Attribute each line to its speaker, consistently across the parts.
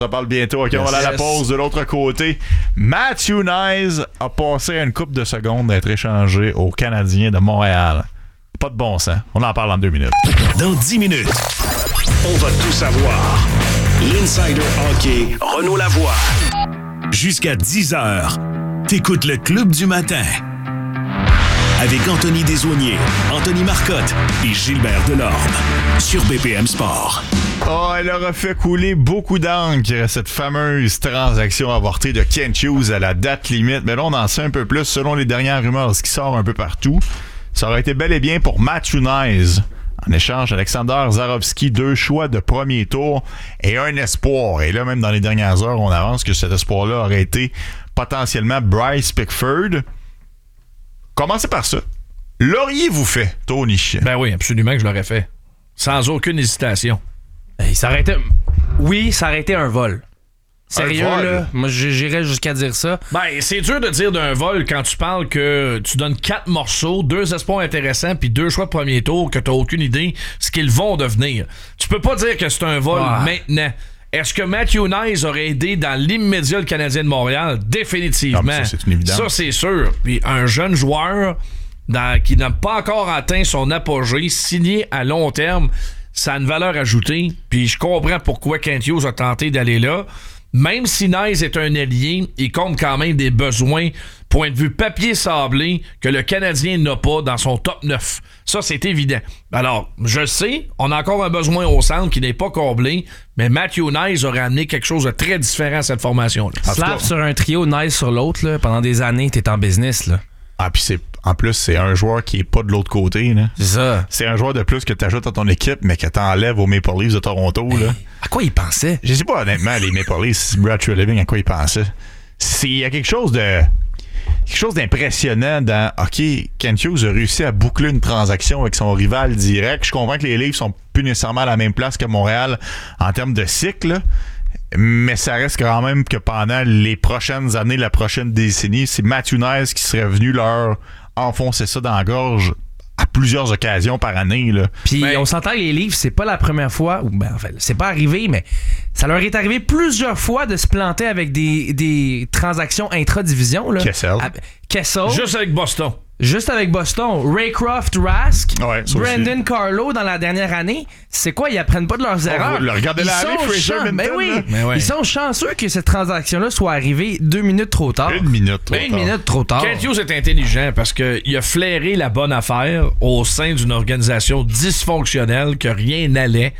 Speaker 1: On parle bientôt. OK, on va aller à la pause de l'autre côté. Matthew Knies a passé une couple de secondes d'être échangé aux Canadiens de Montréal. Pas de bon sens. On en parle en 2 minutes.
Speaker 2: Dans 10 minutes, on va tout savoir. L'Insider Hockey, Renaud Lavoie. Jusqu'à 10h, t'écoutes le Club du matin. Avec Anthony Desaulniers, Anthony Marcotte et Gilbert Delorme. Sur BPM Sport.
Speaker 1: Oh, elle aura fait couler beaucoup d'encre, cette fameuse transaction avortée de Kent Hughes à la date limite. Mais là, on en sait un peu plus selon les dernières rumeurs, ce qui sort un peu partout. Ça aurait été bel et bien pour Matthew Knies. En échange, Alexander Zarovski, 2 choix de premier tour et un espoir. Et là, même dans les dernières heures, on avance que cet espoir-là aurait été potentiellement Bryce Pickford. Commencez par ça. L'auriez-vous fait, Tony?
Speaker 3: Ben oui, absolument que je l'aurais fait. Sans aucune hésitation.
Speaker 4: Hey, ça aurait été... Oui, ça aurait été un vol. Sérieux,
Speaker 1: vol?
Speaker 4: là? Moi, j'irais jusqu'à dire ça.
Speaker 3: Ben, c'est dur de dire d'un vol quand tu parles que tu donnes 4 morceaux, 2 espoirs intéressants, puis 2 choix de premier tour, que t'as aucune idée ce qu'ils vont devenir. Tu peux pas dire que c'est un vol maintenant. Est-ce que Matthew Knies aurait aidé dans l'immédiat le Canadien de Montréal? Définitivement.
Speaker 1: Non, ça, c'est une évidence.
Speaker 3: Ça, c'est sûr. Puis un jeune joueur qui n'a pas encore atteint son apogée, signé à long terme, ça a une valeur ajoutée. Puis je comprends pourquoi Kent Hughes a tenté d'aller là. Même si Knies est un allié, il compte quand même des besoins, point de vue papier sablé, que le Canadien n'a pas dans son top 9. Ça, c'est évident. Alors, je sais, on a encore un besoin au centre qui n'est pas comblé, mais Matthew Knies aurait amené quelque chose de très différent à cette formation-là.
Speaker 4: Slap sur un trio, Knies sur l'autre, là, pendant des années, t'es en business, là.
Speaker 1: Ah, puis en plus, c'est un joueur qui est pas de l'autre côté. Là.
Speaker 4: C'est ça.
Speaker 1: C'est un joueur de plus que tu ajoutes à ton équipe, mais que t'enlèves aux Maple Leafs de Toronto. Là.
Speaker 4: À quoi il pensait?
Speaker 1: Je sais pas, honnêtement, les Maple Leafs, Brad Treliving, à quoi il pensait. Il y a quelque chose d'impressionnant dans OK, Kent Hughes a réussi à boucler une transaction avec son rival direct. Je comprends que les Leafs sont plus nécessairement à la même place que Montréal en termes de cycle, là. Mais ça reste quand même que pendant les prochaines années, la prochaine décennie, c'est Matthew Knies qui serait venu leur enfoncer ça dans la gorge à plusieurs occasions par année. Là.
Speaker 4: Puis on s'entend que les Leafs, c'est pas la première fois, ou ben, en fait, c'est pas arrivé, mais ça leur est arrivé plusieurs fois de se planter avec des transactions intra-division. Là. Kessel.
Speaker 3: Juste avec Boston.
Speaker 4: Juste avec Boston. Raycroft, Rask,
Speaker 1: ouais,
Speaker 4: Brandon
Speaker 1: aussi.
Speaker 4: Carlo dans la dernière année. C'est quoi? Ils apprennent pas de leurs erreurs.
Speaker 1: Regardez-la aller, Fraser Minton.
Speaker 4: Mais oui. Ils sont chanceux que cette transaction-là soit arrivée 2 minutes trop tard.
Speaker 1: 1 minute trop tard.
Speaker 4: 1 minute trop tard.
Speaker 3: Kent Hughes est intelligent parce qu'il a flairé la bonne affaire au sein d'une organisation dysfonctionnelle que rien n'allait.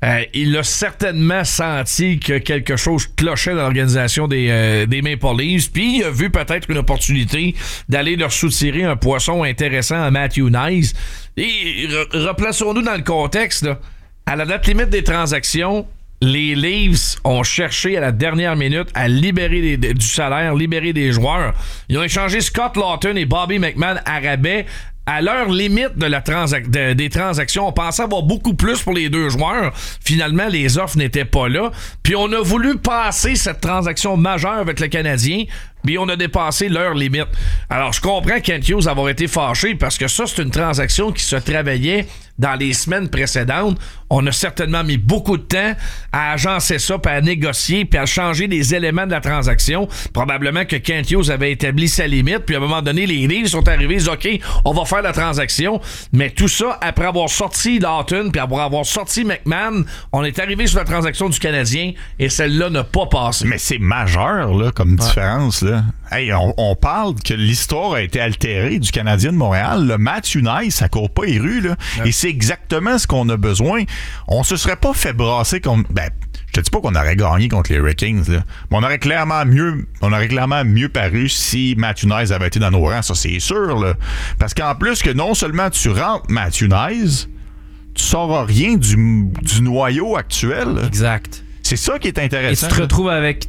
Speaker 3: Il a certainement senti que quelque chose clochait dans l'organisation des Maple Leafs, puis il a vu peut-être une opportunité d'aller leur soutirer un poisson intéressant à Matthew Knies. Et replaçons-nous dans le contexte, là. À la date limite des transactions, les Leafs ont cherché à la dernière minute à libérer du salaire, libérer des joueurs. Ils ont échangé Scott Laughton et Bobby McMann à rabais. À l'heure limite des transactions, on pensait avoir beaucoup plus pour les 2 joueurs. Finalement, les offres n'étaient pas là. Puis on a voulu passer cette transaction majeure avec le Canadien, puis on a dépassé l'heure limite. Alors, je comprends Kent Hughes avoir été fâché parce que ça, c'est une transaction qui se travaillait dans les semaines précédentes. On a certainement mis beaucoup de temps à agencer ça, puis à négocier, puis à changer les éléments de la transaction. Probablement que Kent Hughes avait établi sa limite, puis à un moment donné, les Leafs sont arrivés, ils disent OK, on va faire la transaction. Mais tout ça, après avoir sorti Laughton, puis après avoir sorti McMann, on est arrivé sur la transaction du Canadien, et celle-là n'a pas passé.
Speaker 1: Mais c'est majeur, là, comme différence, là. Hey, on parle que l'histoire a été altérée du Canadien de Montréal. Le Matthew Knies, ça court pas les rues, là. Ouais. Et c'est exactement ce qu'on a besoin. On se serait pas fait brasser comme... je te dis pas qu'on aurait gagné contre les Hurricanes, là. Mais on aurait clairement mieux paru si Matthew Knies avait été dans nos rangs, ça c'est sûr, là. Parce qu'en plus que non seulement tu rentres Matthew Knies, tu sauras rien du noyau actuel. Là.
Speaker 4: Exact.
Speaker 1: C'est ça qui est intéressant.
Speaker 4: Et tu te retrouves avec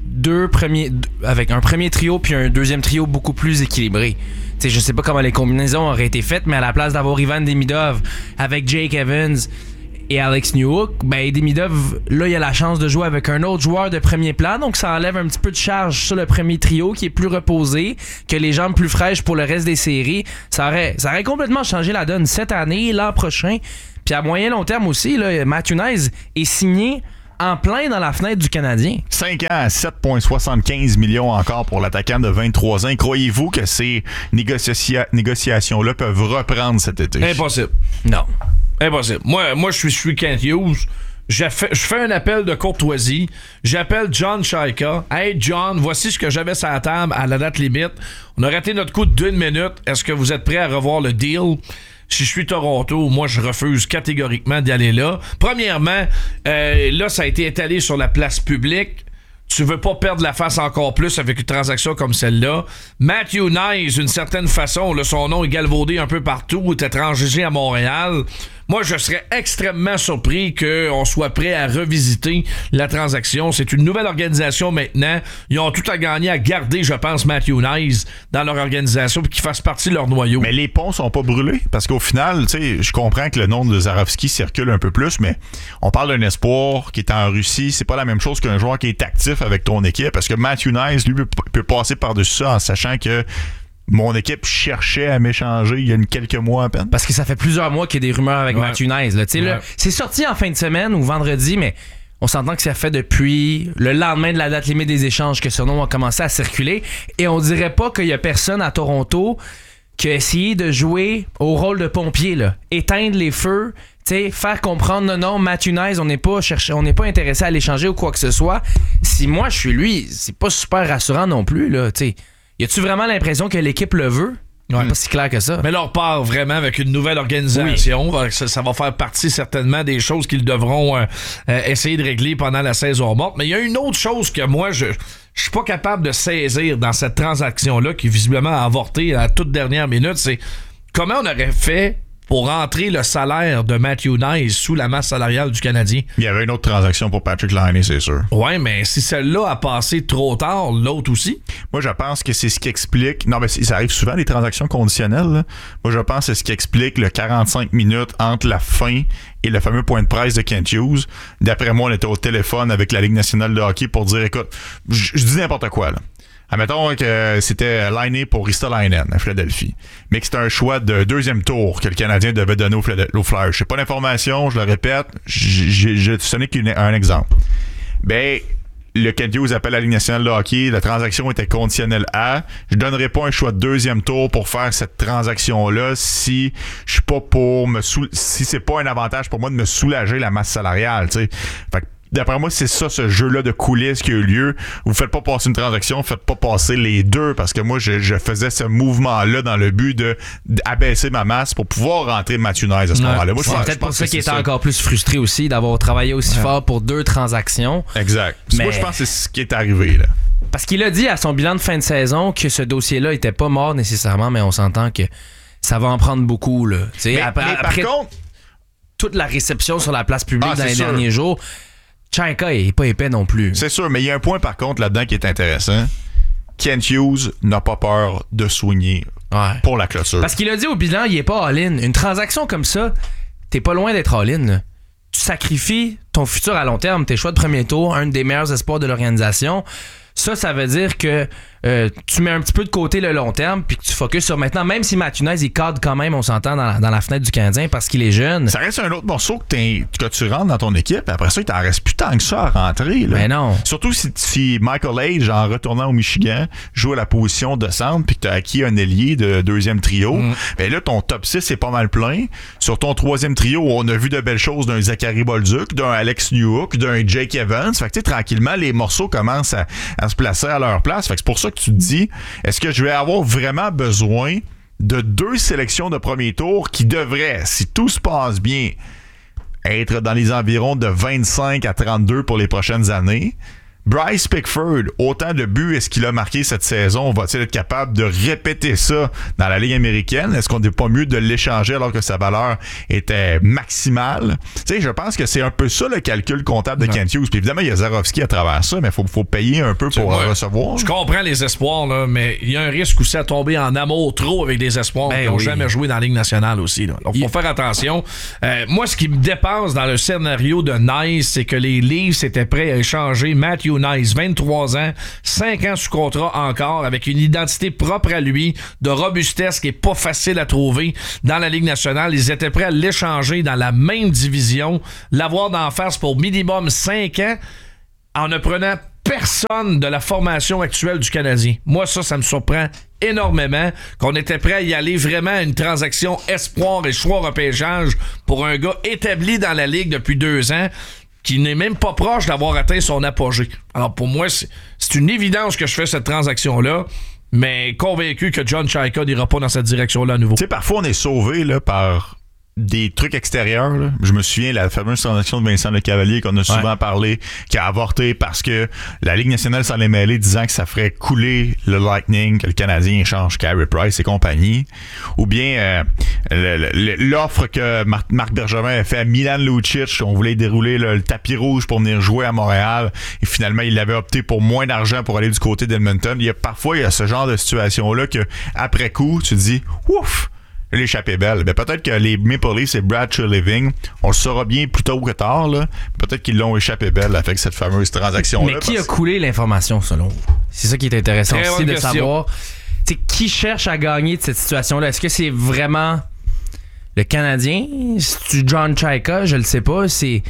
Speaker 4: avec un premier trio puis un deuxième trio beaucoup plus équilibré. T'sais, je sais pas comment les combinaisons auraient été faites, mais à la place d'avoir Ivan Demidov avec Jake Evans et Alex Newhook, ben Demidov, là, il a la chance de jouer avec un autre joueur de premier plan, donc ça enlève un petit peu de charge sur le premier trio qui est plus reposé, que les jambes plus fraîches pour le reste des séries. Ça aurait complètement changé la donne cette année, l'an prochain. Puis à moyen long terme aussi, là, Matthew Knies est signé en plein dans la fenêtre du Canadien.
Speaker 1: 5 ans à 7,75 millions encore pour l'attaquant de 23 ans. Croyez-vous que ces négociations-là peuvent reprendre cet été?
Speaker 3: Impossible.
Speaker 4: Non.
Speaker 3: Impossible. Moi je suis Kent Hughes. Je fais un appel de courtoisie. J'appelle John Shaika. Hey John, voici ce que j'avais sur la table à la date limite. On a raté notre coup de 1 minute. Est-ce que vous êtes prêts à revoir le deal? Si je suis Toronto, moi, je refuse catégoriquement d'y aller là. Premièrement, là, ça a été étalé sur la place publique. Tu veux pas perdre la face encore plus avec une transaction comme celle-là. Matthew Knies, d'une certaine façon, là, son nom est galvaudé un peu partout, est étranger à Montréal. Moi, je serais extrêmement surpris qu'on soit prêt à revisiter la transaction. C'est une nouvelle organisation maintenant. Ils ont tout à gagner à garder, je pense, Matthew Knies dans leur organisation et qu'il fasse partie de leur noyau.
Speaker 1: Mais les ponts sont pas brûlés parce qu'au final, tu sais, je comprends que le nom de Zarovski circule un peu plus, mais on parle d'un espoir qui est en Russie. C'est pas la même chose qu'un joueur qui est actif avec ton équipe parce que Matthew Knies, lui, peut passer par-dessus ça en sachant que mon équipe cherchait à m'échanger il y a quelques mois à peine.
Speaker 4: Parce que ça fait plusieurs mois qu'il y a des rumeurs avec Matthew Knies. Là. Là, c'est sorti en fin de semaine ou vendredi, mais on s'entend que ça fait depuis le lendemain de la date limite des échanges que ce nom a commencé à circuler. Et on dirait pas qu'il y a personne à Toronto qui a essayé de jouer au rôle de pompier, là. Éteindre les feux, faire comprendre non, Matthew Knies, on n'est pas intéressé à l'échanger ou quoi que ce soit. Si moi je suis lui, c'est pas super rassurant non plus, là, t'sais. Y a-tu vraiment l'impression que l'équipe le veut? Ouais. Pas si clair que ça.
Speaker 3: Mais là, on part vraiment avec une nouvelle organisation. Oui. Ça va faire partie certainement des choses qu'ils devront essayer de régler pendant la saison morte. Mais il y a une autre chose que moi, je suis pas capable de saisir dans cette transaction-là qui visiblement a avorté à la toute dernière minute. C'est comment on aurait fait pour rentrer le salaire de Matthew Knies sous la masse salariale du Canadien.
Speaker 1: Il y avait une autre transaction pour Patrick Laine, c'est sûr.
Speaker 3: Ouais, mais si celle-là a passé trop tard, l'autre aussi.
Speaker 1: Moi, je pense que c'est ce qui explique... Non, mais ça arrive souvent, les transactions conditionnelles. Là. Moi, je pense que c'est ce qui explique le 45 minutes entre la fin et le fameux point de presse de Kent Hughes. D'après moi, on était au téléphone avec la Ligue nationale de hockey pour dire, écoute, je dis n'importe quoi, là. Admettons que c'était Laine pour Ristolainen à Philadelphie, mais que c'était un choix de deuxième tour que le Canadien devait donner aux Flyers. Je n'ai pas d'informations, je le répète, ce n'est qu'un exemple. Ben, le Kent Hughes appelle la Ligue nationale de hockey, la transaction était conditionnelle à, je donnerai pas un choix de deuxième tour pour faire cette transaction-là si je suis pas pour si c'est pas un avantage pour moi de me soulager la masse salariale, tu sais. Fait que d'après moi, c'est ça, ce jeu-là de coulisses qui a eu lieu. Vous faites pas passer une transaction, vous faites pas passer les deux, parce que moi, je faisais ce mouvement-là dans le but d'abaisser ma masse pour pouvoir rentrer Matthew Knies à ce moment-là. Moi,
Speaker 4: c'est peut-être pour ça qu'il était encore plus frustré aussi d'avoir travaillé aussi fort pour 2 transactions.
Speaker 1: Exact. Mais moi, je pense que c'est ce qui est arrivé, là.
Speaker 4: Parce qu'il a dit à son bilan de fin de saison que ce dossier-là était pas mort nécessairement, mais on s'entend que ça va en prendre beaucoup, là.
Speaker 1: Mais par contre,
Speaker 4: toute la réception sur la place publique dans les derniers jours, Shaika est pas épais non plus.
Speaker 1: C'est sûr, mais il y a un point par contre là-dedans qui est intéressant. Kent Hughes n'a pas peur de soigner pour la clôture.
Speaker 4: Parce qu'il a dit au bilan, il est pas all-in. Une transaction comme ça, t'es pas loin d'être all-in. Là. Tu sacrifies ton futur à long terme, tes choix de premier tour, un des meilleurs espoirs de l'organisation. Ça veut dire que tu mets un petit peu de côté le long terme puis que tu focuses sur maintenant, même si Matthew Knies, il cadre quand même, on s'entend, dans la fenêtre du Canadien parce qu'il est jeune.
Speaker 1: Ça reste un autre morceau que tu rentres dans ton équipe. Après ça, il t'en reste plus tant que ça à rentrer. Là.
Speaker 4: Mais non.
Speaker 1: Surtout si Michael Age, en retournant au Michigan, joue à la position de centre puis que tu as acquis un ailier de deuxième trio, ben là, ton top 6 est pas mal plein. Sur ton troisième trio, on a vu de belles choses d'un Zachary Bolduc, d'un Alex Newhook, d'un Jake Evans. Fait que tu sais, tranquillement, les morceaux commencent à se placer à leur place. Fait que c'est pour ça que tu te dis, est-ce que je vais avoir vraiment besoin de 2 sélections de premier tour qui devraient, si tout se passe bien, être dans les environs de 25 à 32 pour les prochaines années? Bryce Pickford, autant de buts est-ce qu'il a marqué cette saison? Va-t-il être capable de répéter ça dans la Ligue américaine? Est-ce qu'on n'est pas mieux de l'échanger alors que sa valeur était maximale? Tu sais, je pense que c'est un peu ça le calcul comptable de Kent Hughes. Puis évidemment, il y a Zarovski à travers ça, mais il faut payer un peu pour recevoir.
Speaker 3: Je comprends les espoirs, là, mais il y a un risque aussi à tomber en amour trop avec des espoirs qui n'ont jamais joué dans la Ligue nationale aussi. Là. Donc, il faut faire attention. Moi, ce qui me dépasse dans le scénario de Nice, c'est que les Leafs étaient prêts à échanger Matthew Matthew Nice, 23 ans, 5 ans sous contrat encore, avec une identité propre à lui, de robustesse qui est pas facile à trouver dans la Ligue nationale. Ils étaient prêts à l'échanger dans la même division, l'avoir d'en face pour minimum 5 ans, en ne prenant personne de la formation actuelle du Canadien. Moi, ça me surprend énormément qu'on était prêt à y aller vraiment à une transaction espoir et choix repêchage pour un gars établi dans la Ligue depuis 2 ans qui n'est même pas proche d'avoir atteint son apogée. Alors pour moi, c'est une évidence que je fais cette transaction-là, mais convaincu que John Chayka n'ira pas dans cette direction-là à nouveau.
Speaker 1: Tu sais, parfois on est sauvé là, par des trucs extérieurs. Là. Je me souviens la fameuse transaction de Vincent Lecavalier qu'on a souvent parlé, qui a avorté parce que la Ligue nationale s'en est mêlée disant que ça ferait couler le Lightning, que le Canadien échange Carey Price et compagnie. Ou bien l'offre que Marc Bergevin a fait à Milan Lucic, on voulait dérouler le tapis rouge pour venir jouer à Montréal et finalement il avait opté pour moins d'argent pour aller du côté d'Edmonton. Parfois il y a ce genre de situation-là que après coup tu te dis ouf! L'échappée belle. Ben, peut-être que les Maple Leafs et Brad Treliving, on le saura bien plus tôt que tard, là. Peut-être qu'ils l'ont échappé belle avec cette fameuse transaction-là.
Speaker 4: Mais qui a coulé l'information, selon vous? C'est ça qui est intéressant aussi de savoir. Qui cherche à gagner de cette situation-là? Est-ce que c'est vraiment le Canadien? C'est-tu John Chayka? Je le sais pas.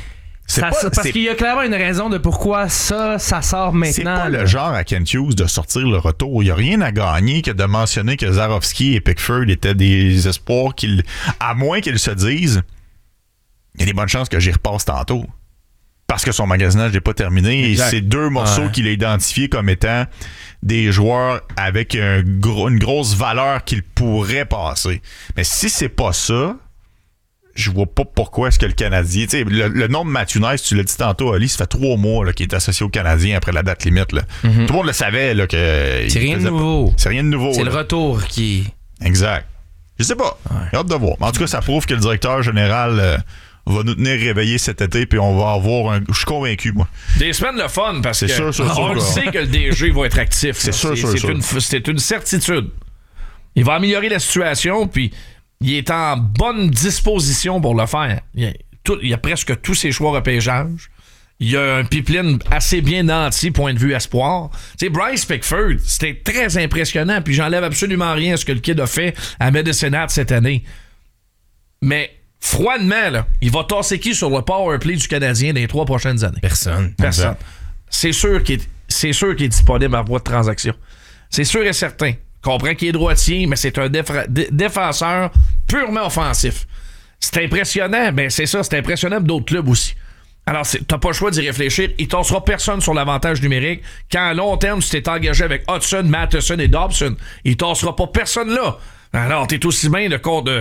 Speaker 4: Parce qu'il y a clairement une raison de pourquoi ça sort maintenant.
Speaker 1: C'est pas le genre à Kent Hughes de sortir le retour. Il n'y a rien à gagner que de mentionner que Zarovski et Pickford étaient des espoirs à moins qu'ils se disent, il y a des bonnes chances que j'y repasse tantôt. Parce que son magasinage n'est pas terminé. Exact. Et c'est 2 morceaux qu'il a identifiés comme étant des joueurs avec une grosse valeur qu'il pourrait passer. Mais si c'est pas ça, je vois pas pourquoi est-ce que le Canadien... Tu sais, le nom de Matthew Nice, tu l'as dit tantôt, Ali, ça fait 3 mois là, qu'il est associé au Canadien après la date limite. Là. Mm-hmm. Tout le monde le savait. Là, que
Speaker 4: c'est rien de nouveau.
Speaker 1: C'est rien de nouveau.
Speaker 4: C'est le retour qui...
Speaker 1: Exact. Je sais pas. J'ai hâte de voir. Mais en tout cas, ça prouve que le directeur général va nous tenir réveillés cet été, puis on va avoir un... Je suis convaincu, moi.
Speaker 3: Des semaines le fun, parce que on
Speaker 1: le
Speaker 3: sait que le DG va être actif.
Speaker 1: C'est sûr.
Speaker 3: C'est une certitude. Il va améliorer la situation, puis... Il est en bonne disposition pour le faire. Il y a presque tous ses choix repêchage. Il y a un pipeline assez bien nanti, point de vue espoir. Tu sais, Bryce Pickford, c'était très impressionnant, puis j'enlève absolument rien à ce que le kid a fait à Medicine Hat cette année. Mais froidement, là, il va tasser qui sur le power play du Canadien dans les 3 prochaines années?
Speaker 4: Personne.
Speaker 3: C'est sûr qu'il est disponible à voie de transaction. C'est sûr et certain. Comprends qu'il est droitier, mais c'est un défenseur purement offensif. C'est impressionnant, ben c'est ça, c'est impressionnant pour d'autres clubs aussi. Alors, t'as pas le choix d'y réfléchir. Il tassera personne sur l'avantage numérique. Quand à long terme, tu t'es engagé avec Hudson, Matheson et Dobson, il tassera pas personne là. Alors, t'es aussi bien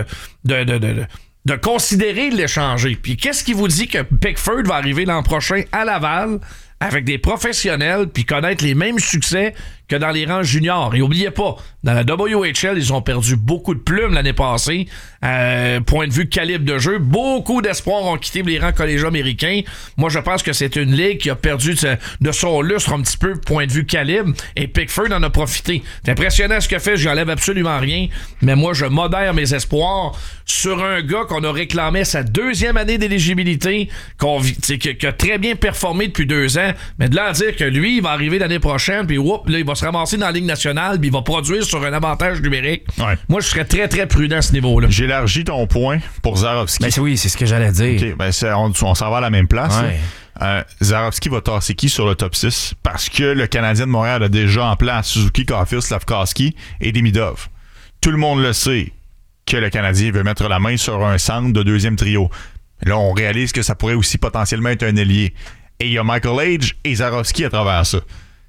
Speaker 3: de considérer de l'échanger. Puis qu'est-ce qui vous dit que Pickford va arriver l'an prochain à Laval avec des professionnels puis connaître les mêmes succès que dans les rangs juniors? Et oubliez pas, dans la WHL, ils ont perdu beaucoup de plumes l'année passée. Point de vue calibre de jeu, beaucoup d'espoirs ont quitté les rangs collégiaux américains. Moi, je pense que c'est une ligue qui a perdu de son lustre un petit peu, point de vue calibre, et Pickford en a profité. C'est impressionnant ce qu'il fait, j'enlève absolument rien, mais moi, je modère mes espoirs sur un gars qu'on a réclamé sa 2e année d'éligibilité, qui a très bien performé depuis 2 ans, mais de là à dire que lui, il va arriver l'année prochaine, puis là, il va se ramasser dans la Ligue nationale, puis il va produire sur un avantage numérique. Ouais. Moi, je serais très, très prudent à ce niveau-là.
Speaker 1: J'élargis ton point pour Zarovski.
Speaker 4: Ben oui, c'est ce que j'allais dire.
Speaker 1: Okay, ben on s'en va à la même place. Ouais. Zarovski va tasser qui sur le top 6? Parce que le Canadien de Montréal a déjà en place Suzuki, Caulfield, Slafkovsky et Demidov. Tout le monde le sait que le Canadien veut mettre la main sur un centre de 2e trio. Là, on réalise que ça pourrait aussi potentiellement être un ailier. Et il y a Michael Age et Zarovski à travers ça.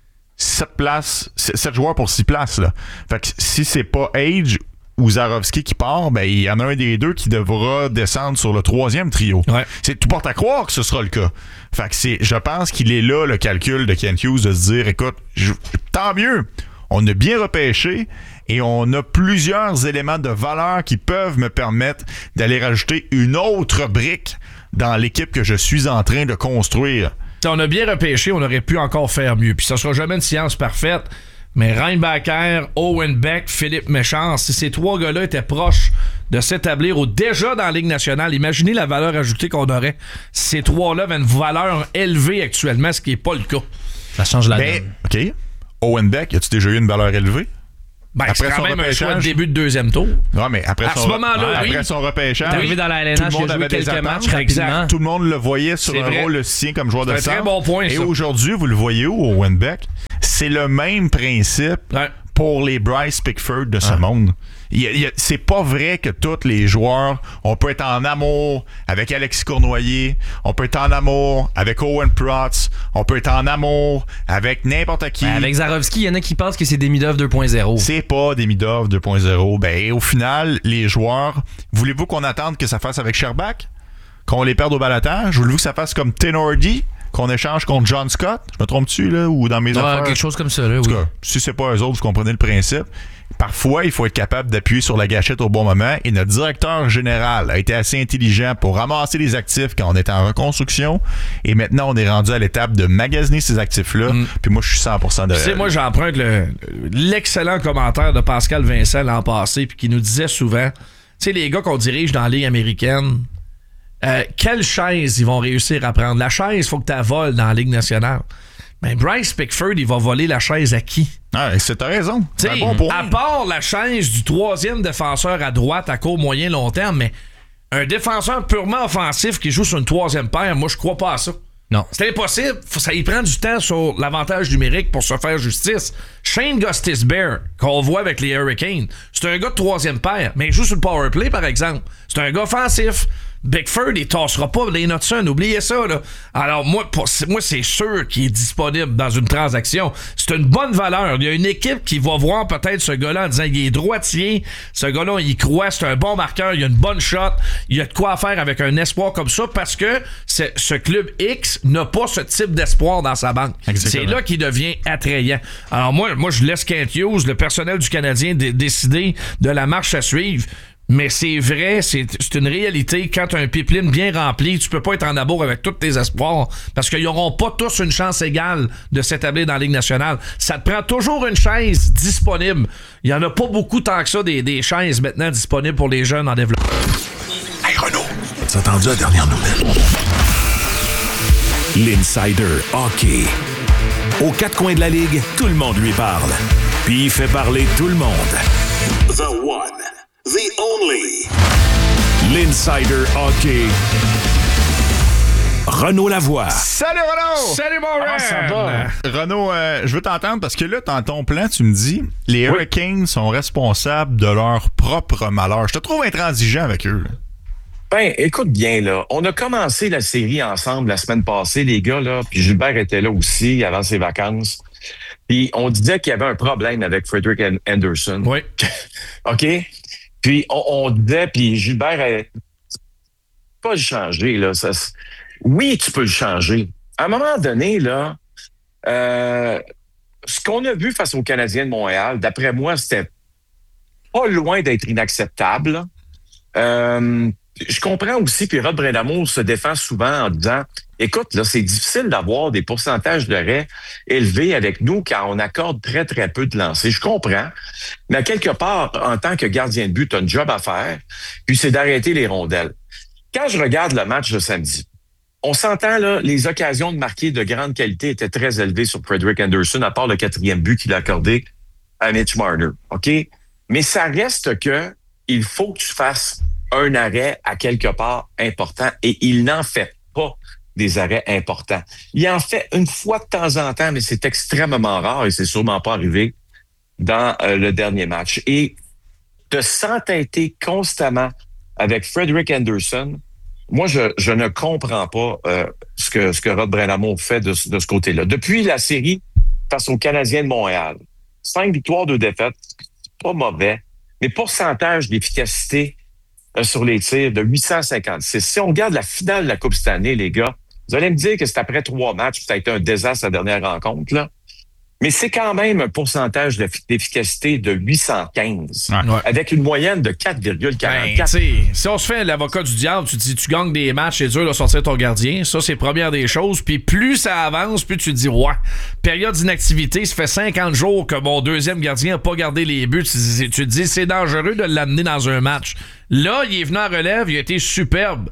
Speaker 1: 7 joueurs pour 6 places. Là. Fait que si c'est pas Age ou Zarovski qui part, ben il y en a un des deux qui devra descendre sur le 3e trio. Ouais. Tout porte à croire que ce sera le cas. Fait que je pense qu'il est là le calcul de Kent Hughes de se dire, écoute, tant mieux, on a bien repêché et on a plusieurs éléments de valeur qui peuvent me permettre d'aller rajouter une autre brique dans l'équipe que je suis en train de construire.
Speaker 3: On a bien repêché, on aurait pu encore faire mieux. Puis ça sera jamais une science parfaite, mais Reinbacher, Owen Beck, Philippe Méchant, si ces 3 gars-là étaient proches de s'établir déjà dans la Ligue nationale, imaginez la valeur ajoutée qu'on aurait. Ces 3-là avaient une valeur élevée actuellement, ce qui n'est pas le cas.
Speaker 4: Ça change la
Speaker 1: Mais,
Speaker 4: donne.
Speaker 1: OK. Owen Beck, as-tu déjà eu une valeur élevée?
Speaker 3: Ben,
Speaker 1: Après
Speaker 3: c'est quand
Speaker 1: son
Speaker 3: même un
Speaker 1: repêchage.
Speaker 3: choix de début de deuxième tour.
Speaker 1: Ouais, mais après
Speaker 3: À ce moment-là, oui.
Speaker 1: après son repêchage,
Speaker 4: T'es arrivé dans la LNH,
Speaker 1: tout le
Speaker 4: il a
Speaker 1: monde
Speaker 4: joué
Speaker 1: avait des
Speaker 4: quelques
Speaker 1: attentes.
Speaker 4: matchs rapidement.
Speaker 1: Tout le monde le voyait sur
Speaker 3: C'est
Speaker 1: un
Speaker 3: vrai.
Speaker 1: rôle sien comme joueur de
Speaker 3: C'est un
Speaker 1: centre.
Speaker 3: très bon point,
Speaker 1: Et
Speaker 3: ça.
Speaker 1: aujourd'hui, vous le voyez où, Owen Beck? C'est le même principe
Speaker 3: Ouais.
Speaker 1: pour les Bryce Pickford de ce monde. C'est pas vrai que tous les joueurs, on peut être en amour avec Alexis Cournoyer, on peut être en amour avec Owen Protz, on peut être en amour avec n'importe qui.
Speaker 4: Ben, avec Zarovski, il y en a qui pensent que c'est des Midov 2.0.
Speaker 1: C'est pas des Midov 2.0. Ben, au final, les joueurs, voulez-vous qu'on attende que ça fasse avec Sherbak? Qu'on les perde au balotage? Voulez-vous que ça fasse comme Tenordi? Qu'on échange contre John Scott? Je me trompe-tu, là? Ou dans mes affaires?
Speaker 4: Quelque chose comme ça, là,
Speaker 1: En tout
Speaker 4: oui.
Speaker 1: cas, si c'est pas eux autres, vous comprenez le principe. Parfois, il faut être capable d'appuyer sur la gâchette au bon moment et notre directeur général a été assez intelligent pour ramasser les actifs quand on était en reconstruction et maintenant, on est rendu à l'étape de magasiner ces actifs-là. Puis moi, je suis 100% de
Speaker 3: Tu sais, moi, j'emprunte l'excellent commentaire de Pascal Vincent l'an passé, puis qui nous disait souvent, tu sais, les gars qu'on dirige dans la Ligue américaine, quelle chaise ils vont réussir à prendre? La chaise, il faut que tu la voles dans la Ligue nationale. Mais Bryce Pickford, il va voler la chaise à qui?
Speaker 1: Ah, t'as raison. C'est un
Speaker 3: T'sais,
Speaker 1: bon point.
Speaker 3: à part la chaise du troisième défenseur à droite à court, moyen, long terme, mais un défenseur purement offensif qui joue sur une troisième paire, moi, je crois pas à ça.
Speaker 4: Non.
Speaker 3: C'est impossible. Ça y prend du temps sur l'avantage numérique pour se faire justice. Shane Gostisbehere, qu'on voit avec les Hurricanes, c'est un gars de troisième paire, mais il joue sur le power play, par exemple. C'est un gars offensif. Bickford, il tassera pas les Hudson, oubliez ça, là. Alors, moi, c'est sûr qu'il est disponible dans une transaction. C'est une bonne valeur. Il y a une équipe qui va voir peut-être ce gars-là en disant il est droitier, ce gars-là, il croit, c'est un bon marqueur, il a une bonne shot, il y a de quoi faire avec un espoir comme ça parce que ce club X n'a pas ce type d'espoir dans sa banque.
Speaker 1: Exactement.
Speaker 3: C'est là qu'il devient attrayant. Alors, moi, je laisse Kent Hughes, le personnel du Canadien, décider de la marche à suivre. Mais c'est vrai, c'est une réalité. Quand tu as un pipeline bien rempli, tu peux pas être en amour avec tous tes espoirs parce qu'ils n'auront pas tous une chance égale de s'établir dans la Ligue nationale. Ça te prend toujours une chaise disponible. Il y en a pas beaucoup tant que ça des chaises maintenant disponibles pour les jeunes en développement.
Speaker 2: Hey Renaud, t'as entendu la dernière nouvelle? L'Insider Hockey. Aux quatre coins de la Ligue, tout le monde lui parle. Puis il fait parler tout le monde. The one. The only. L'Insider Hockey. Renaud Lavoie.
Speaker 1: Salut Renaud!
Speaker 3: Salut mon Ren!
Speaker 1: Renaud, je veux t'entendre parce que là, dans ton plan, tu me dis les Hurricanes sont responsables de leur propre malheur. Je te trouve intransigeant avec eux. Là.
Speaker 5: Ben, écoute bien, là. On a commencé la série ensemble la semaine passée, les gars, là. Puis Gilbert était là aussi avant ses vacances. Puis on disait qu'il y avait un problème avec Frederick Anderson.
Speaker 3: Oui.
Speaker 5: OK? Puis on disait, puis Gilbert a pas le changer, là. Oui, tu peux le changer. À un moment donné, là, ce qu'on a vu face aux Canadiens de Montréal, d'après moi, c'était pas loin d'être inacceptable. Je comprends aussi, puis Rod Brindamour se défend souvent en disant écoute, là, c'est difficile d'avoir des pourcentages d'arrêts élevés avec nous car on accorde très, très peu de lancers. Je comprends. Mais à quelque part, en tant que gardien de but, tu as un job à faire, puis c'est d'arrêter les rondelles. Quand je regarde le match de samedi, on s'entend, là, les occasions de marquer de grande qualité étaient très élevées sur Frederick Anderson, à part le 4e but qu'il a accordé à Mitch Marner. OK? Mais ça reste que il faut que tu fasses un arrêt à quelque part important et il n'en fait pas des arrêts importants. Il en fait une fois de temps en temps, mais c'est extrêmement rare et c'est sûrement pas arrivé dans le dernier match. Et de s'entêter constamment avec Frederick Anderson, moi, je ne comprends pas ce que Rod Brindamour fait de ce côté-là. Depuis la série face aux Canadiens de Montréal, 5 victoires, 2 défaites, c'est pas mauvais, mais pourcentage d'efficacité sur les tirs de 856. Si on regarde la finale de la Coupe cette année, les gars, vous allez me dire que c'est après 3 matchs, ça a été un désastre la dernière rencontre, là. Mais c'est quand même un pourcentage d'efficacité de 815, avec une moyenne de 4,44.
Speaker 3: Ben, si on se fait l'avocat du diable, tu te dis tu gagnes des matchs, c'est dur de sortir ton gardien. Ça, c'est première des choses. Puis plus ça avance, plus tu te dis ouais, période d'inactivité, ça fait 50 jours que mon deuxième gardien n'a pas gardé les buts. Tu te dis c'est dangereux de l'amener dans un match. Là, il est venu en relève, il a été superbe.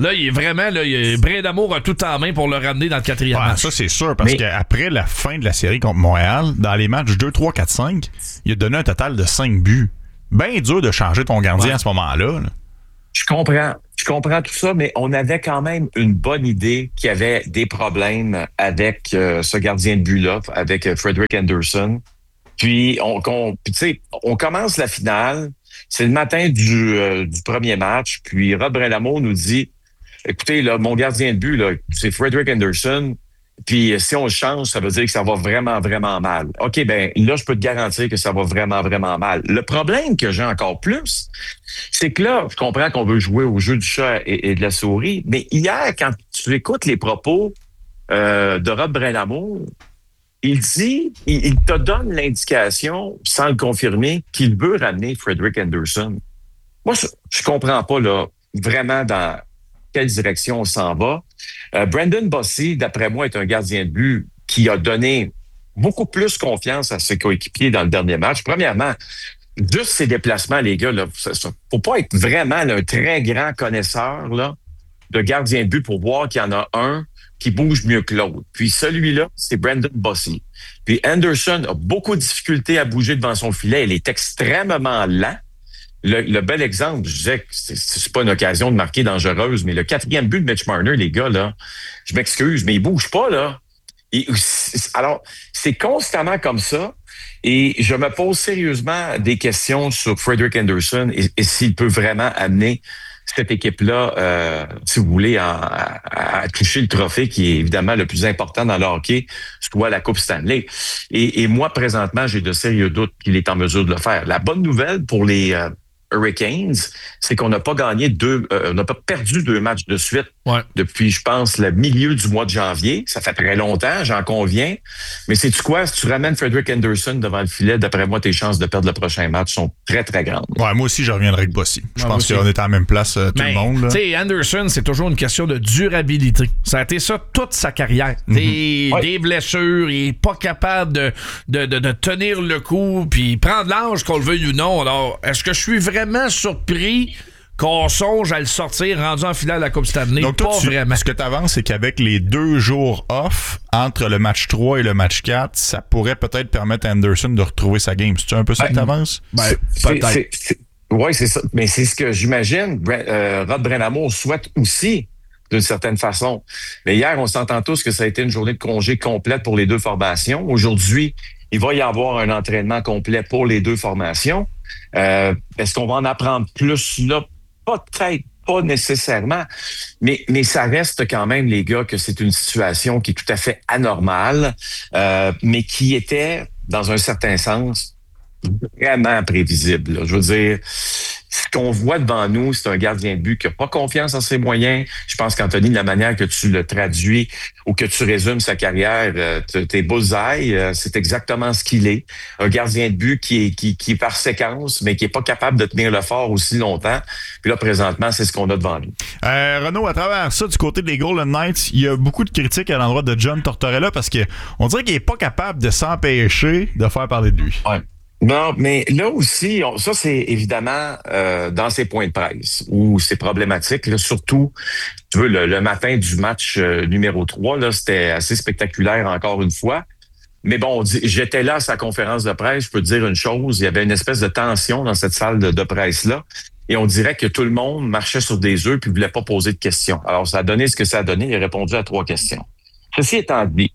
Speaker 3: Là, il est vraiment, Brindamour a tout en main pour le ramener dans le 4e match.
Speaker 1: Ça, c'est sûr, parce qu'après la fin de la série contre Montréal, dans les matchs 2, 3, 4, 5, il a donné un total de 5 buts. Bien dur de changer ton gardien à ce moment-là. Là.
Speaker 5: Je comprends tout ça, mais on avait quand même une bonne idée qu'il y avait des problèmes avec ce gardien de but-là, avec Frederick Anderson. Puis, on commence la finale. C'est le matin du premier match. Puis, Rod Brindamour nous dit, écoutez, là, mon gardien de but, là, c'est Frederick Anderson. Puis, si on le change, ça veut dire que ça va vraiment, vraiment mal. OK, ben là, je peux te garantir que ça va vraiment, vraiment mal. Le problème que j'ai encore plus, c'est que là, je comprends qu'on veut jouer au jeu du chat et de la souris, mais hier, quand tu écoutes les propos de Rod Brindamour, il te donne l'indication, sans le confirmer, qu'il veut ramener Frederick Anderson. Moi, je comprends pas, là, vraiment dans quelle direction on s'en va. Brandon Bossy, d'après moi, est un gardien de but qui a donné beaucoup plus confiance à ses coéquipiers dans le dernier match. Premièrement, juste ses déplacements, les gars, là, faut pas être vraiment là, un très grand connaisseur là, de gardien de but pour voir qu'il y en a un qui bouge mieux que l'autre. Puis celui-là, c'est Brandon Bossy. Puis Anderson a beaucoup de difficultés à bouger devant son filet. Il est extrêmement lent. Le bel exemple, je disais que c'est pas une occasion de marquer dangereuse, mais le 4e but de Mitch Marner, les gars, là, je m'excuse, mais il bouge pas, là. Alors, c'est constamment comme ça. Et je me pose sérieusement des questions sur Frederick Anderson et s'il peut vraiment amener cette équipe-là, si vous voulez, à toucher le trophée qui est évidemment le plus important dans le hockey, soit la Coupe Stanley. Et moi, présentement, j'ai de sérieux doutes qu'il est en mesure de le faire. La bonne nouvelle pour les Hurricanes, c'est qu'on n'a pas gagné on n'a pas perdu 2 matchs de suite depuis, je pense, le milieu du mois de janvier. Ça fait très longtemps, j'en conviens. Mais sais-tu quoi? Si tu ramènes Frederick Anderson devant le filet, d'après moi, tes chances de perdre le prochain match sont très, très grandes.
Speaker 1: Ouais, moi aussi, je reviendrai avec Bossy. Je pense qu'on est à la même place, tout le monde.
Speaker 3: Tu sais, Anderson, c'est toujours une question de durabilité. Ça a été ça toute sa carrière. Des blessures, il est pas capable de tenir le coup, puis prendre l'âge, qu'on le veuille ou non. Alors, est-ce que je suis vraiment surpris qu'on songe à le sortir rendu en finale de la Coupe Stanley?
Speaker 1: Donc, toi, vraiment. Ce que tu avances, c'est qu'avec les 2 jours off entre le match 3 et le match 4, ça pourrait peut-être permettre à Anderson de retrouver sa game. C'est-tu un peu ça que tu avances?
Speaker 5: Peut-être. Oui, c'est ça. Mais c'est ce que j'imagine Rod Brindamour souhaite aussi, d'une certaine façon. Mais hier, on s'entend tous que ça a été une journée de congé complète pour les 2 formations. Aujourd'hui, il va y avoir un entraînement complet pour les 2 formations. Est-ce qu'on va en apprendre plus là? Peut-être pas nécessairement, mais ça reste quand même, les gars, que c'est une situation qui est tout à fait anormale, mais qui était, dans un certain sens, vraiment prévisible. Là. Je veux dire, ce qu'on voit devant nous, c'est un gardien de but qui n'a pas confiance en ses moyens. Je pense qu'Anthony, de la manière que tu le traduis ou que tu résumes sa carrière, tes bullseye, c'est exactement ce qu'il est. Un gardien de but qui est par séquence, mais qui est pas capable de tenir le fort aussi longtemps. Puis là, présentement, c'est ce qu'on a devant nous.
Speaker 1: Renaud, à travers ça, du côté des Golden Knights, il y a beaucoup de critiques à l'endroit de John Tortorella parce qu'on dirait qu'il est pas capable de s'empêcher de faire parler de lui.
Speaker 5: Ouais. Non, mais là aussi, ça c'est évidemment dans ses points de presse où c'est problématique. Là, surtout, tu veux, le matin du match numéro 3, là, c'était assez spectaculaire encore une fois. Mais bon, j'étais là à sa conférence de presse, je peux te dire une chose, il y avait une espèce de tension dans cette salle de presse-là. Et on dirait que tout le monde marchait sur des œufs puis voulait pas poser de questions. Alors, ça a donné ce que ça a donné. Il a répondu à 3 questions. Ceci étant dit,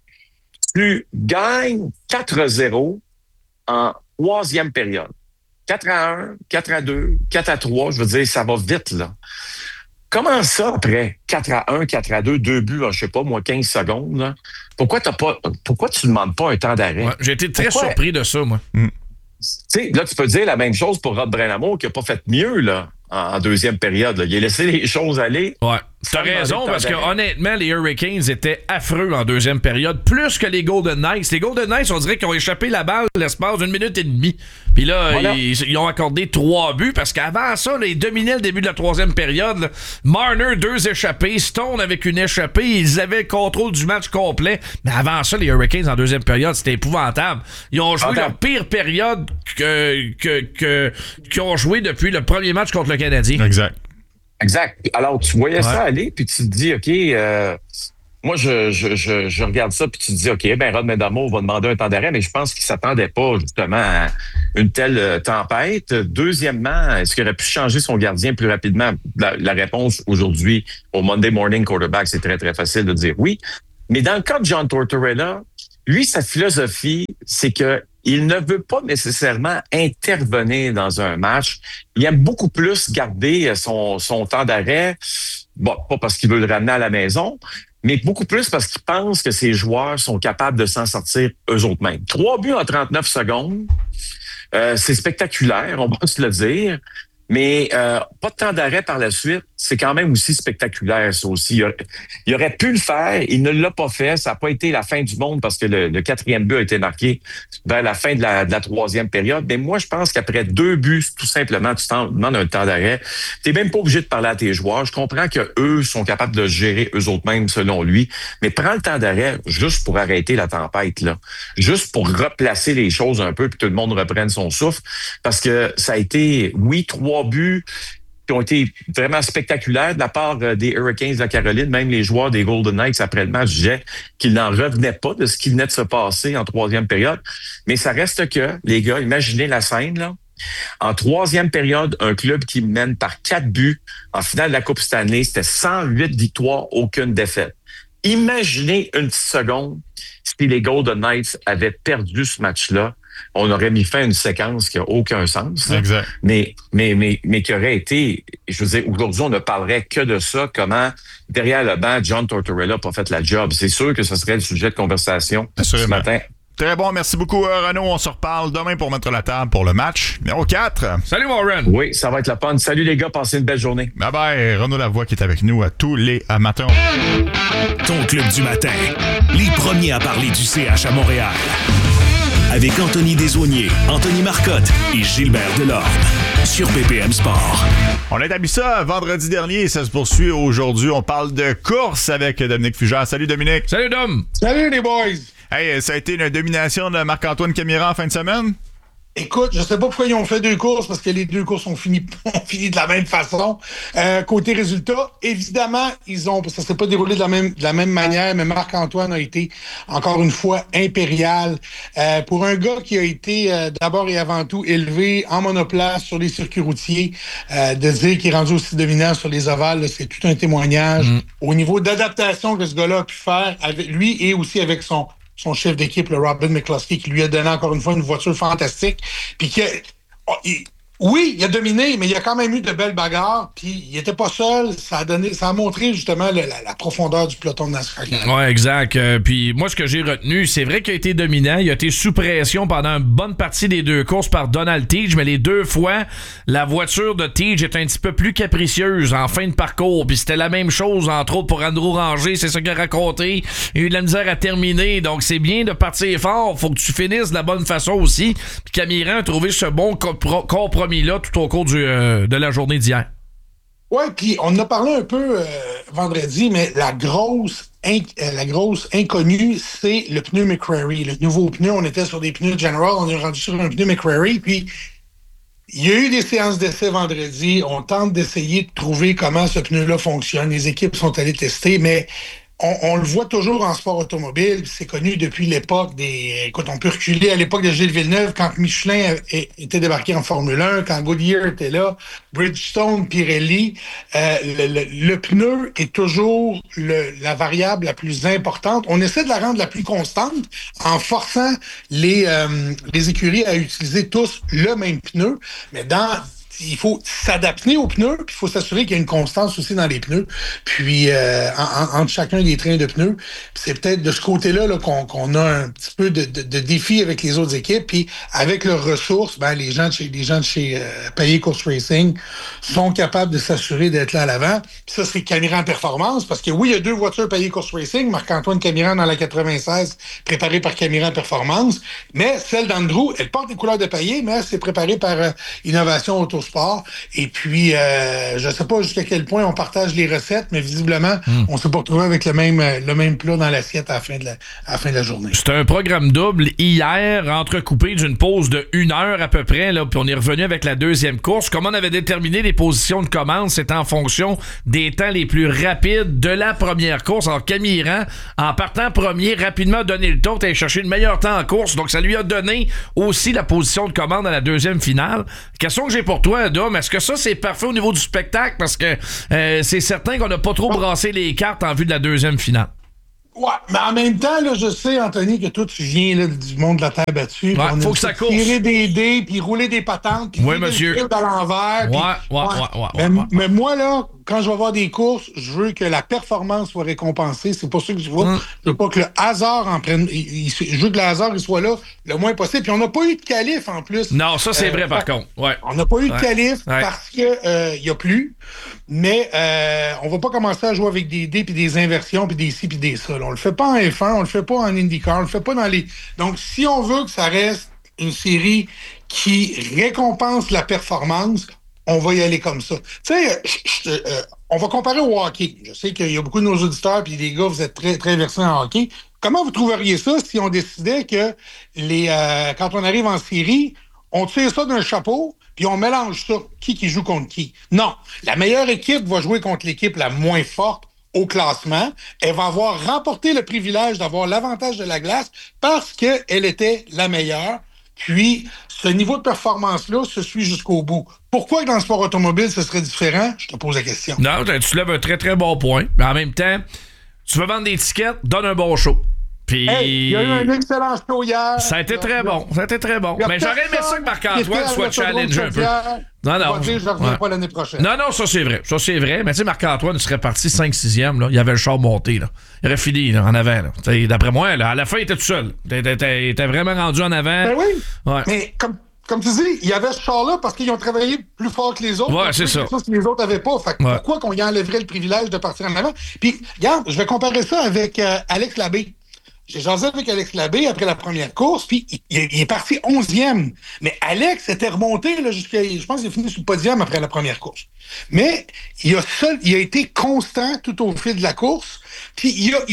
Speaker 5: tu gagnes 4-0 en 3e période. 4-1, 4-2, 4-3, je veux dire, ça va vite, là. Comment ça, après 4-1, 4-2, 2 buts en, je sais pas, moi, 15 secondes, là? Pourquoi tu ne demandes pas un temps d'arrêt?
Speaker 3: Ouais, j'ai été très surpris de ça, moi.
Speaker 5: Tu sais, là, tu peux dire la même chose pour Rod Brindamour qui n'a pas fait mieux, là, en 2e période. Là. Il a laissé les choses aller.
Speaker 3: Ouais. T'as raison, parce que honnêtement, les Hurricanes étaient affreux en 2e période, plus que les Golden Knights. Les Golden Knights, on dirait qu'ils ont échappé la balle l'espace d'1 minute et demie. Puis là, voilà. ils ont accordé 3 buts, parce qu'avant ça, là, ils dominaient le début de la 3e période. Là. Marner, 2 échappés. Stone avec une échappée. Ils avaient le contrôle du match complet. Mais avant ça, les Hurricanes en 2e période, c'était épouvantable. Ils ont joué leur pire période qu'ils ont joué depuis le premier match contre le Canadien.
Speaker 1: Exact.
Speaker 5: Exact. Alors, tu voyais ça aller, puis tu te dis, OK, moi, je regarde ça, puis tu te dis, OK, ben Rod Brind'Amour va demander un temps d'arrêt, mais je pense qu'il s'attendait pas, justement, à une telle tempête. Deuxièmement, est-ce qu'il aurait pu changer son gardien plus rapidement? La réponse aujourd'hui, au Monday Morning Quarterback, c'est très, très facile de dire oui. Mais dans le cas de John Tortorella, lui, sa philosophie, c'est que il ne veut pas nécessairement intervenir dans un match. Il aime beaucoup plus garder son temps d'arrêt. Bon, pas parce qu'il veut le ramener à la maison, mais beaucoup plus parce qu'il pense que ses joueurs sont capables de s'en sortir eux-mêmes. 3 buts en 39 secondes, c'est spectaculaire, on va se le dire. Mais pas de temps d'arrêt par la suite, c'est quand même aussi spectaculaire, ça aussi. Il aurait pu le faire, il ne l'a pas fait. Ça n'a pas été la fin du monde parce que le 4e but a été marqué vers la fin de la 3e période. Mais moi, je pense qu'après 2 buts, tout simplement, tu t'en demandes un temps d'arrêt. Tu n'es même pas obligé de parler à tes joueurs. Je comprends qu'eux sont capables de gérer eux-mêmes selon lui. Mais prends le temps d'arrêt juste pour arrêter la tempête, là. Juste pour replacer les choses un peu puis que tout le monde reprenne son souffle. Parce que ça a été, oui, 3 buts qui ont été vraiment spectaculaires de la part des Hurricanes de la Caroline. Même les joueurs des Golden Knights, après le match, disaient qu'ils n'en revenaient pas de ce qui venait de se passer en 3e période. Mais ça reste que, les gars, imaginez la scène, là. En 3e période, un club qui mène par 4 buts en finale de la Coupe Stanley, c'était 108 victoires, aucune défaite. Imaginez une petite seconde si les Golden Knights avaient perdu ce match-là. On aurait mis fin à une séquence qui n'a aucun sens.
Speaker 1: Exact.
Speaker 5: Mais qui aurait été, je veux dire, aujourd'hui, on ne parlerait que de ça, comment, derrière le banc, John Tortorella n'a pas fait la job. C'est sûr que ce serait le sujet de conversation ce matin.
Speaker 1: Très bon, merci beaucoup, Renaud. On se reparle demain pour mettre la table pour le match numéro 4.
Speaker 3: Salut, Warren.
Speaker 5: Oui, ça va être la panne. Salut les gars, passez une belle journée.
Speaker 1: Bye bye, Renaud Lavoie qui est avec nous à tous les matins.
Speaker 2: Ton club du matin, les premiers à parler du CH à Montréal. Avec Anthony Desaulniers, Anthony Marcotte et Gilbert Delorme sur BPM Sport.
Speaker 1: On a établi ça vendredi dernier et ça se poursuit aujourd'hui. On parle de course avec Dominique Fugère. Salut Dominique.
Speaker 3: Salut Dom.
Speaker 6: Salut les boys.
Speaker 1: Hey, ça a été une domination de Marc-Antoine Camira en fin de semaine?
Speaker 6: Écoute, je sais pas pourquoi ils ont fait 2 courses, parce que les 2 courses ont fini de la même façon. Côté résultat, évidemment, ça s'est pas déroulé de la même manière, mais Marc-Antoine a été, encore une fois, impérial. Pour un gars qui a été, d'abord et avant tout, élevé en monoplace sur les circuits routiers, de dire qu'il est rendu aussi dominant sur les ovales, là, c'est tout un témoignage. Au niveau d'adaptation que ce gars-là a pu faire, avec lui et aussi avec son chef d'équipe, le Robin McCluskey, qui lui a donné encore une fois une voiture fantastique. Puis oui, il a dominé, mais il y a quand même eu de belles bagarres. Puis il était pas seul. Ça a montré justement la profondeur du peloton de NASCAR.
Speaker 3: Ouais, exact. Puis moi, ce que j'ai retenu, c'est vrai qu'il a été dominant. Il a été sous pression pendant une bonne partie des 2 courses par Donald Teege, mais les 2 fois, la voiture de Teege est un petit peu plus capricieuse en fin de parcours. Puis c'était la même chose, entre autres, pour Andrew Ranger. C'est ça qu'il a raconté. Il a eu de la misère à terminer. Donc c'est bien de partir fort. Faut que tu finisses de la bonne façon aussi. Puis Camira a trouvé ce bon compromis là tout au cours de la journée d'hier.
Speaker 6: Oui, puis on en a parlé un peu vendredi, mais la grosse inconnue, c'est le pneu McCrary. Le nouveau pneu, on était sur des pneus General, on est rendu sur un pneu McCrary, puis il y a eu des séances d'essai vendredi. On tente d'essayer de trouver comment ce pneu-là fonctionne. Les équipes sont allées tester, mais on le voit toujours en sport automobile. C'est connu depuis l'époque des... Écoute, on peut reculer à l'époque de Gilles Villeneuve, quand Michelin était débarqué en Formule 1, quand Goodyear était là, Bridgestone, Pirelli. Le pneu est toujours la variable la plus importante. On essaie de la rendre la plus constante en forçant les écuries à utiliser tous le même pneu. Mais il faut s'adapter aux pneus, puis il faut s'assurer qu'il y a une constance aussi dans les pneus, puis entre chacun des trains de pneus. Puis c'est peut-être de ce côté-là là, qu'on a un petit peu de défi avec les autres équipes, puis avec leurs ressources, les gens de chez Payet Course Racing sont capables de s'assurer d'être là à l'avant. Puis ça, c'est Camira en performance, parce que oui, il y a 2 voitures Payet Course Racing, Marc-Antoine Camira dans la 96, préparée par Camira en performance, mais celle d'Andrew, elle porte les couleurs de Payet, mais elle s'est préparée par Innovation Auto Motorsport. Et puis, je ne sais pas jusqu'à quel point on partage les recettes, mais visiblement, on s'est pas retrouvé avec le même plat dans l'assiette à la fin de la journée.
Speaker 3: C'était un programme double hier, entrecoupé d'une pause de 1 heure à peu près, là, puis on est revenu avec la deuxième course. Comme on avait déterminé les positions de commande, c'était en fonction des temps les plus rapides de la première course. Alors Camille Hirand, en partant premier, rapidement donné le tour, allé chercher le meilleur temps en course, donc ça lui a donné aussi la position de commande à la deuxième finale. Question que j'ai pour toi, Dom, est-ce que ça c'est parfait au niveau du spectacle? Parce que c'est certain qu'on n'a pas trop brassé les cartes en vue de la deuxième finale.
Speaker 6: Ouais, mais en même temps, là, je sais, Anthony, que toi, tu viens là, du monde de la terre battue.
Speaker 3: Ouais, faut que ça course.
Speaker 6: Tirer des dés, puis rouler des patentes, puis
Speaker 3: oui, monsieur.
Speaker 6: à l'envers. Mais moi, là, quand je vais voir des courses, je veux que la performance soit récompensée. C'est pour ça que je vois. Je veux pas que le hasard en prenne. Je veux que le hasard il soit là le moins possible. Puis on n'a pas eu de qualif en plus.
Speaker 3: Non, ça c'est vrai par contre. Ouais.
Speaker 6: On n'a pas eu de qualif parce que il y a plus. Mais on va pas commencer à jouer avec des dés puis des inversions puis des ci puis des ça. Là. On le fait pas en F1, on le fait pas en IndyCar, on le fait pas dans les. Donc si on veut que ça reste une série qui récompense la performance, on va y aller comme ça. Tu sais, on va comparer au hockey. Je sais qu'il y a beaucoup de nos auditeurs, puis les gars, vous êtes très, très versés en hockey. Comment vous trouveriez ça si on décidait que quand on arrive en série, on tire ça d'un chapeau, puis on mélange ça? Qui joue contre qui? Non. La meilleure équipe va jouer contre l'équipe la moins forte au classement. Elle va avoir remporté le privilège d'avoir l'avantage de la glace parce qu'elle était la meilleure. Puis, ce niveau de performance-là se suit jusqu'au bout. Pourquoi dans le sport automobile, ce serait différent? Je te pose la question.
Speaker 3: Non, tu lèves un très, très bon point. Mais en même temps, tu veux vendre des tickets, donne un bon show. Puis...
Speaker 6: il y a eu un excellent show hier.
Speaker 3: Ça a été très bon. Mais j'aurais aimé ça que Marc-Antoine soit challenge un peu. Non.
Speaker 6: Je ne reviens pas l'année prochaine.
Speaker 3: Non, ça c'est vrai. Mais tu sais, Marc-Antoine serait parti 5-6e. Là. Il avait le char monté. Là. Il aurait fini là, en avant. Là. D'après moi, là, à la fin, il était tout seul. Il était vraiment rendu en avant.
Speaker 6: Ben oui. Ouais. Mais comme tu dis, il y avait ce char-là parce qu'ils ont travaillé plus fort que les autres.
Speaker 3: Ouais, c'est ça.
Speaker 6: Que les autres n'avaient pas. Fait que pourquoi qu'on y enlèverait le privilège de partir en avant? Puis, regarde, je vais comparer ça avec Alex Labbé. J'ai jasé avec Alex Labbé après la première course, puis il est parti 11e. Mais Alex était remonté là, jusqu'à... Je pense qu'il a fini sur le podium après la première course. Mais il a été constant tout au fil de la course. Puis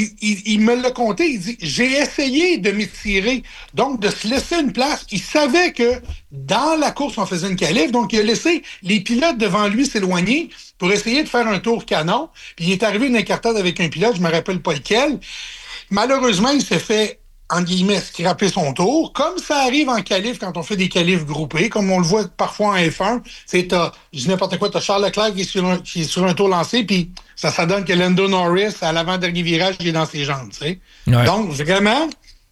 Speaker 6: il me l'a compté, il dit « J'ai essayé de m'étirer, donc de se laisser une place. » Il savait que dans la course, on faisait une qualif, donc il a laissé les pilotes devant lui s'éloigner pour essayer de faire un tour canon. Puis il est arrivé une incartade avec un pilote, je me rappelle pas lequel. Malheureusement, il s'est fait, en guillemets, scraper son tour. Comme ça arrive en qualif quand on fait des qualifs groupés, comme on le voit parfois en F1, je dis n'importe quoi, t'as Charles Leclerc qui est sur un tour lancé, puis ça donne que Lando Norris, à l'avant-dernier virage, il est dans ses jambes, tu sais. Ouais. Donc, vraiment,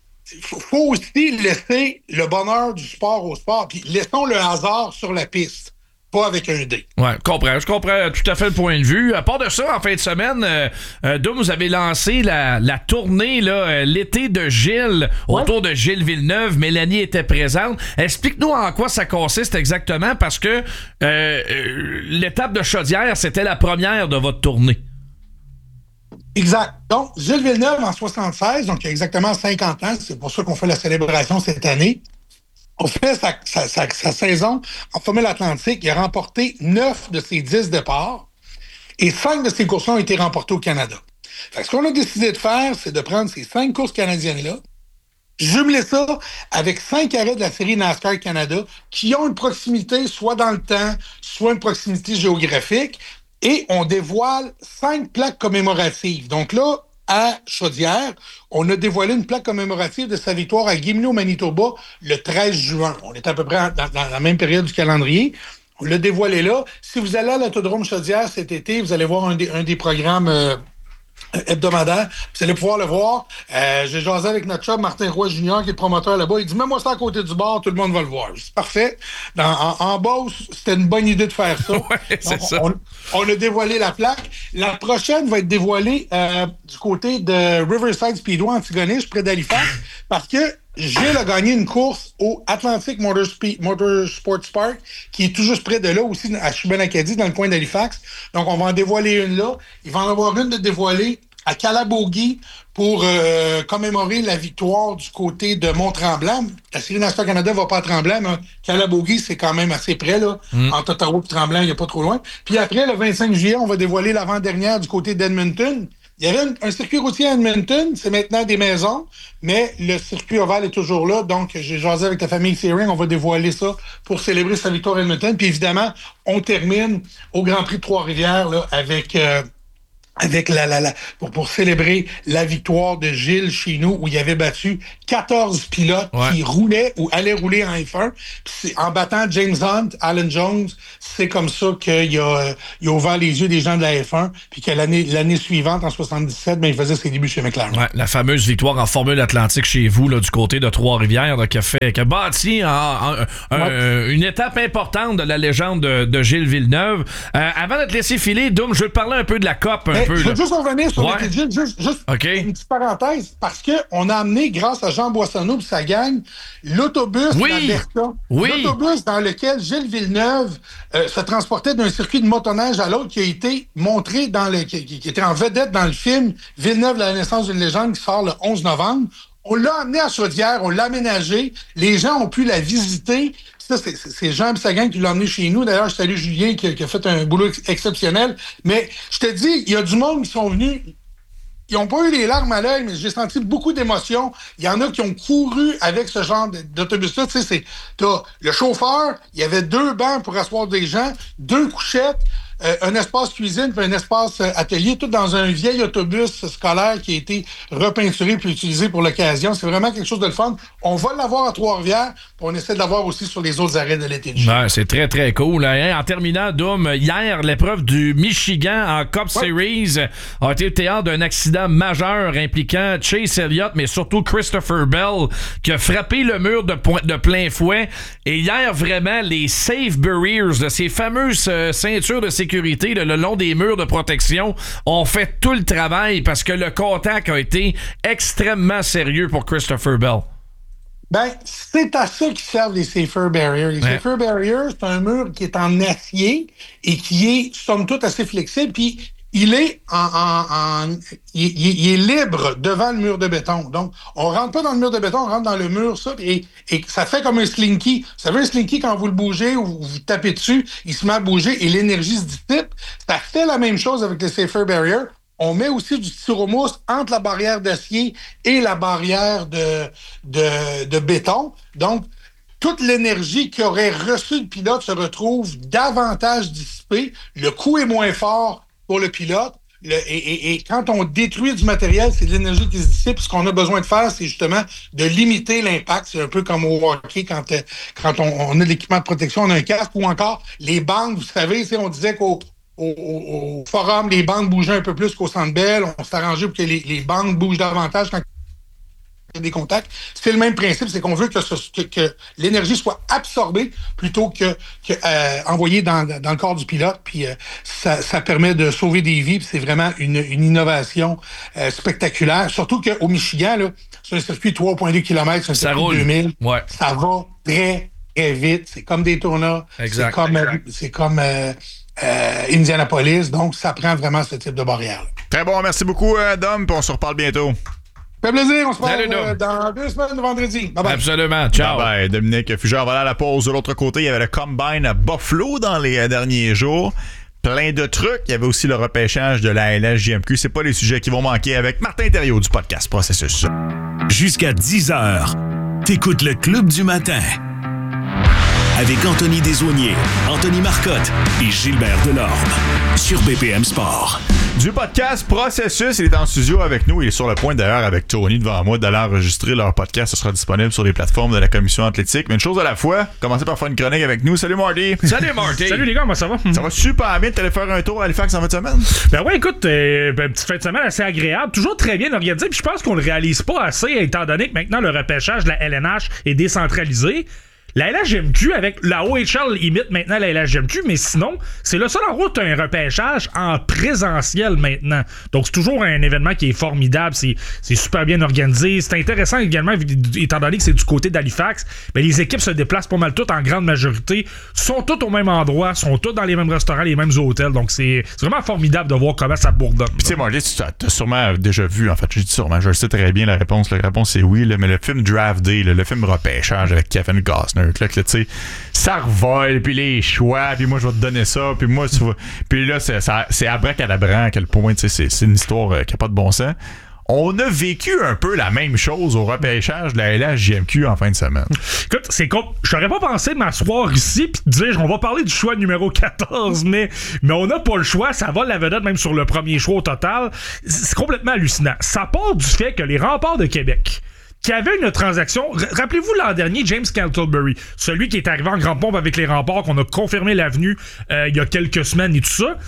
Speaker 6: faut aussi laisser le bonheur du sport au sport, puis laissons le hasard sur la piste. Pas avec un dé.
Speaker 3: Ouais, je comprends tout à fait le point de vue. À part de ça, en fin de semaine, Dom, vous avez lancé la tournée, là, l'été de Gilles, autour de Gilles Villeneuve. Mélanie était présente. Explique-nous en quoi ça consiste exactement, parce que l'étape de Chaudière, c'était la première de votre tournée.
Speaker 6: Exact. Donc, Gilles Villeneuve, en 76, donc il y a exactement 50 ans, c'est pour ça qu'on fait la célébration cette année. On fait sa saison en Formule Atlantique. Il a remporté 9 de ses 10 départs et 5 de ces courses-là ont été remportées au Canada. Fait que ce qu'on a décidé de faire, c'est de prendre ces 5 courses canadiennes-là, jumeler ça avec 5 arrêts de la série NASCAR Canada qui ont une proximité soit dans le temps, soit une proximité géographique, et on dévoile 5 plaques commémoratives. Donc là, à Chaudière, on a dévoilé une plaque commémorative de sa victoire à Gimli au Manitoba le 13 juin. On est à peu près dans la même période du calendrier. On l'a dévoilé là. Si vous allez à l'Autodrome Chaudière cet été, vous allez voir un des programmes hebdomadaire. Vous allez pouvoir le voir. J'ai jasé avec notre chum Martin Roy Junior, qui est le promoteur là-bas. Il dit, mets-moi ça à côté du bar, tout le monde va le voir. C'est parfait. En Beauce, c'était une bonne idée de faire ça.
Speaker 3: Ouais, c'est ça.
Speaker 6: On a dévoilé la plaque. La prochaine va être dévoilée du côté de Riverside Speedway, Antigonish, près d'Halifax, parce que Gilles a gagné une course au Atlantic Motorsports Park, qui est tout juste près de là, aussi à Chibougamau, dans le coin d'Halifax. Donc, on va en dévoiler une là. Il va en avoir une de dévoilée à Calabogie pour commémorer la victoire du côté de Mont-Tremblant. La Série Nationale Canada va pas à Tremblant, mais Calabogie, c'est quand même assez près, là. Entre Ottawa et Tremblant, il n'y a pas trop loin. Puis après, le 25 juillet, on va dévoiler l'avant-dernière du côté d'Edmonton. Il y avait un circuit routier à Edmonton, c'est maintenant des maisons, mais le circuit ovale est toujours là. Donc, j'ai jasé avec ta famille Searing, on va dévoiler ça pour célébrer sa victoire à Edmonton. Puis évidemment, on termine au Grand Prix de Trois-Rivières là, avec pour célébrer la victoire de Gilles chez nous, où il avait battu 14 pilotes qui roulaient ou allaient rouler en F1. Puis en battant James Hunt, Alan Jones, c'est comme ça qu'il a ouvert les yeux des gens de la F1, puis que l'année suivante, en 77, il faisait ses débuts chez McLaren.
Speaker 3: Ouais, la fameuse victoire en Formule Atlantique chez vous, là, du côté de Trois-Rivières, là, qui a bâti une étape importante de la légende de Gilles Villeneuve. Avant de te laisser filer, Doom, je veux te parler un peu de la COP.
Speaker 6: Je veux juste revenir sur le Gilles, juste une petite parenthèse, parce qu'on a amené, grâce à Jean Boissonneau et sa gang, l'autobus d'Alberta. L'autobus dans lequel Gilles Villeneuve se transportait d'un circuit de motoneige à l'autre, qui a été montré qui était en vedette dans le film Villeneuve, la naissance d'une légende, qui sort le 11 novembre. On l'a amené à Chaudière, on l'a aménagé, les gens ont pu la visiter. Ça, c'est Jean et sa gang qui l'ont emmené chez nous. D'ailleurs, je salue Julien qui a fait un boulot exceptionnel. Mais je te dis, il y a du monde qui sont venus. Ils n'ont pas eu les larmes à l'œil, mais j'ai senti beaucoup d'émotions. Il y en a qui ont couru avec ce genre d'autobus-là. Tu sais, t'as le chauffeur, il y avait 2 bancs pour asseoir des gens, 2 couchettes, un espace cuisine puis un espace atelier, tout dans un vieil autobus scolaire qui a été repeinturé puis utilisé pour l'occasion. C'est vraiment quelque chose de le fun. On va l'avoir à Trois-Rivières, puis on essaie de l'avoir aussi sur les autres arrêts de l'été de juillet.
Speaker 3: Ouais, c'est très, très cool. Hein? En terminant, Doom, hier, l'épreuve du Michigan en Cup Series a été le théâtre d'un accident majeur impliquant Chase Elliott, mais surtout Christopher Bell, qui a frappé le mur de plein fouet. Et hier, vraiment, les safe barriers, de ces fameuses ceintures de sécurité le long des murs de protection, ont fait tout le travail parce que le contact a été extrêmement sérieux pour Christopher Bell.
Speaker 6: Ben, c'est à ça qu'ils servent les safer barriers. Les safer barriers, c'est un mur qui est en acier et qui est, somme toute, assez flexible, puis il est il est libre devant le mur de béton. Donc, on rentre pas dans le mur de béton, on rentre dans le mur, ça, et ça fait comme un slinky. Vous savez, un slinky, quand vous le bougez ou vous tapez dessus, il se met à bouger et l'énergie se dissipe. Ça fait la même chose avec les safer barriers. On met aussi du styromousse entre la barrière d'acier et la barrière de béton. Donc, toute l'énergie qu'aurait reçue le pilote se retrouve davantage dissipée. Le coup est moins fort pour le pilote. Et quand on détruit du matériel, c'est de l'énergie qui se dissipe. Ce qu'on a besoin de faire, c'est justement de limiter l'impact. C'est un peu comme au hockey, quand on a de l'équipement de protection, on a un casque, ou encore les bandes. Vous savez, on disait qu'au forum, les bandes bougeaient un peu plus qu'au Centre Bell. On s'est arrangé pour que les bandes bougent davantage quand il y a des contacts. C'est le même principe, c'est qu'on veut que l'énergie soit absorbée plutôt que envoyée dans le corps du pilote. Puis ça permet de sauver des vies. Puis c'est vraiment une innovation spectaculaire. Surtout qu'au Michigan, là, c'est un circuit 3,2 km, c'est un circuit roule. 2000. Ouais. Ça va très, très vite. C'est comme des tournois.
Speaker 3: Exact.
Speaker 6: C'est comme Indianapolis. Donc, ça prend vraiment ce type de barrière.
Speaker 1: Très bon. Merci beaucoup, Dom. Puis on se reparle bientôt.
Speaker 6: Ça fait plaisir, on se parle dans 2 semaines de vendredi. Bye bye.
Speaker 3: Absolument, ciao.
Speaker 1: Bye bye. Dominique Fugère va aller à la pause. De l'autre côté, il y avait le Combine à Buffalo dans les derniers jours. Plein de trucs. Il y avait aussi le repêchage de la LHJMQ. C'est pas les sujets qui vont manquer avec Martin Thériault du podcast Processus.
Speaker 2: Jusqu'à 10h, t'écoutes le Club du matin. Avec Anthony Desaulniers, Anthony Marcotte et Gilbert Delorme sur BPM Sport.
Speaker 1: Du podcast Processus, il est en studio avec nous. Il est sur le point d'ailleurs avec Tony devant moi d'aller enregistrer leur podcast. Ce sera disponible sur les plateformes de la Commission athlétique. Mais une chose à la fois, commencez par faire une chronique avec nous. Salut Marty!
Speaker 3: Salut Marty!
Speaker 7: Salut les gars, moi ça va?
Speaker 1: Ça va super bien. T'allais faire un tour à Halifax en fin de semaine?
Speaker 7: Ben ouais, écoute, petite fin de semaine assez agréable. Toujours très bien organisé. Puis je pense qu'on le réalise pas assez étant donné que maintenant le repêchage de la LNH est décentralisé. La LHJMQ, avec la OHL, imite maintenant la LHJMQ, mais sinon, c'est le seul endroit où tu as un repêchage en présentiel maintenant. Donc, c'est toujours un événement qui est formidable. C'est super bien organisé. C'est intéressant également, étant donné que c'est du côté d'Halifax. Mais les équipes se déplacent pas mal toutes en grande majorité, sont toutes au même endroit, sont toutes dans les mêmes restaurants, les mêmes hôtels. Donc, c'est vraiment formidable de voir comment ça bourdonne.
Speaker 1: Puis, tu sais, Marley, tu as sûrement déjà vu, en fait, je dis sûrement, je le sais très bien la réponse. La réponse, c'est oui, là, mais le film Draft Day, là, le film repêchage avec Kevin Costner, là, tu sais, ça revole, puis les choix, puis moi, je vais te donner ça, puis moi, tu vas. Puis là, c'est abracadabrant à quel point, tu sais, c'est une histoire qui n'a pas de bon sens. On a vécu un peu la même chose au repêchage de la LHJMQ en fin de semaine.
Speaker 7: Écoute, c'est con. J'aurais pas pensé de m'asseoir ici puis de dire on va parler du choix numéro 14, mais on n'a pas le choix. Ça vole la vedette même sur le premier choix au total. C'est complètement hallucinant. Ça part du fait que les Remparts de Québec, qui avait une transaction. Rappelez-vous l'an dernier, James Cantlebury, celui qui est arrivé en grande pompe avec les Remparts, qu'on a confirmé l'avenue il y a quelques semaines et tout ça.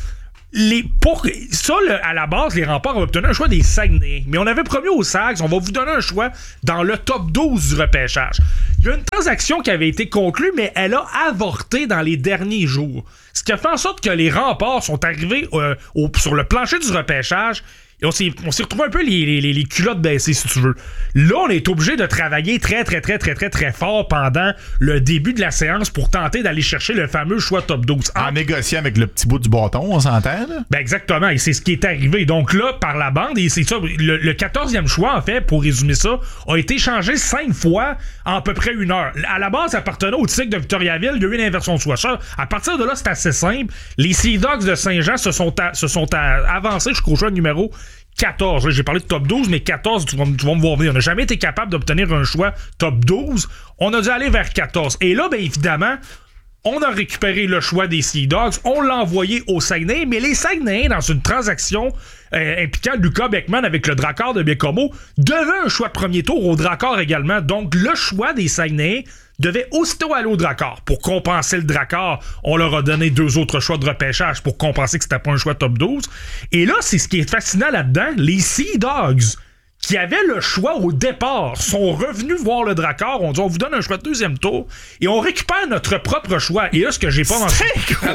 Speaker 7: À la base, les Remparts ont obtenu un choix des Saguenay. Mais on avait promis aux Sags, on va vous donner un choix dans le top 12 du repêchage. Il y a une transaction qui avait été conclue, mais elle a avorté dans les derniers jours. Ce qui a fait en sorte que les Remparts sont arrivés sur le plancher du repêchage. Et on s'est retrouvé un peu les culottes baissées, si tu veux. Là, on est obligé de travailler très, très, très, très, très, très fort pendant le début de la séance pour tenter d'aller chercher le fameux choix top 12.
Speaker 1: En négociant avec le petit bout du bâton, on s'entend, là?
Speaker 7: Ben exactement, et c'est ce qui est arrivé. Donc là, par la bande, et c'est ça, le 14e choix, en fait, pour résumer ça, a été changé 5 fois en à peu près 1 heure. À la base, ça appartenait au Tigre de Victoriaville, il y a eu une inversion de choix. Ça, à partir de là, c'est assez simple. Les Sea Dogs de Saint-Jean se sont avancés jusqu'au choix numéro 14. Là, j'ai parlé de top 12, mais 14, tu vas me voir venir. On n'a jamais été capable d'obtenir un choix top 12. On a dû aller vers 14. Et là, bien évidemment, on a récupéré le choix des Sea Dogs. On l'a envoyé au Saguenay. Mais les Saguenayens, dans une transaction impliquant Lucas Beckman avec le Drakkar de Bécomo, devaient un choix de premier tour au Drakkar également. Donc, le choix des Saguenayens devait aussitôt aller au Drakkar. Pour compenser le Drakkar, on leur a donné 2 autres choix de repêchage pour compenser que c'était pas un choix top 12. Et là, c'est ce qui est fascinant là-dedans. Les Sea Dogs, qui avaient le choix au départ, sont revenus voir le Drakkar. On dit, on vous donne un choix de 2e tour et on récupère notre propre choix. Et là, ce que j'ai pas mentionné...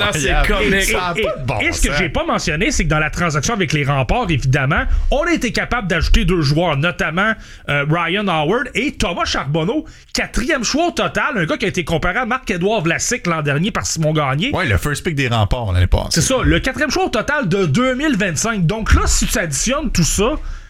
Speaker 7: Et ce que j'ai pas mentionné, c'est que dans la transaction avec les Remparts, évidemment, on a été capable d'ajouter 2 joueurs, notamment Ryan Howard et Thomas Charbonneau, 4e choix au total, un gars qui a été comparé à Marc-Édouard Vlasic l'an dernier par Simon Gagné.
Speaker 1: Ouais, le first pick des Remparts l'année passée.
Speaker 7: C'est ça, le 4e choix au total de 2025. Donc là, si tu additionnes tout ça,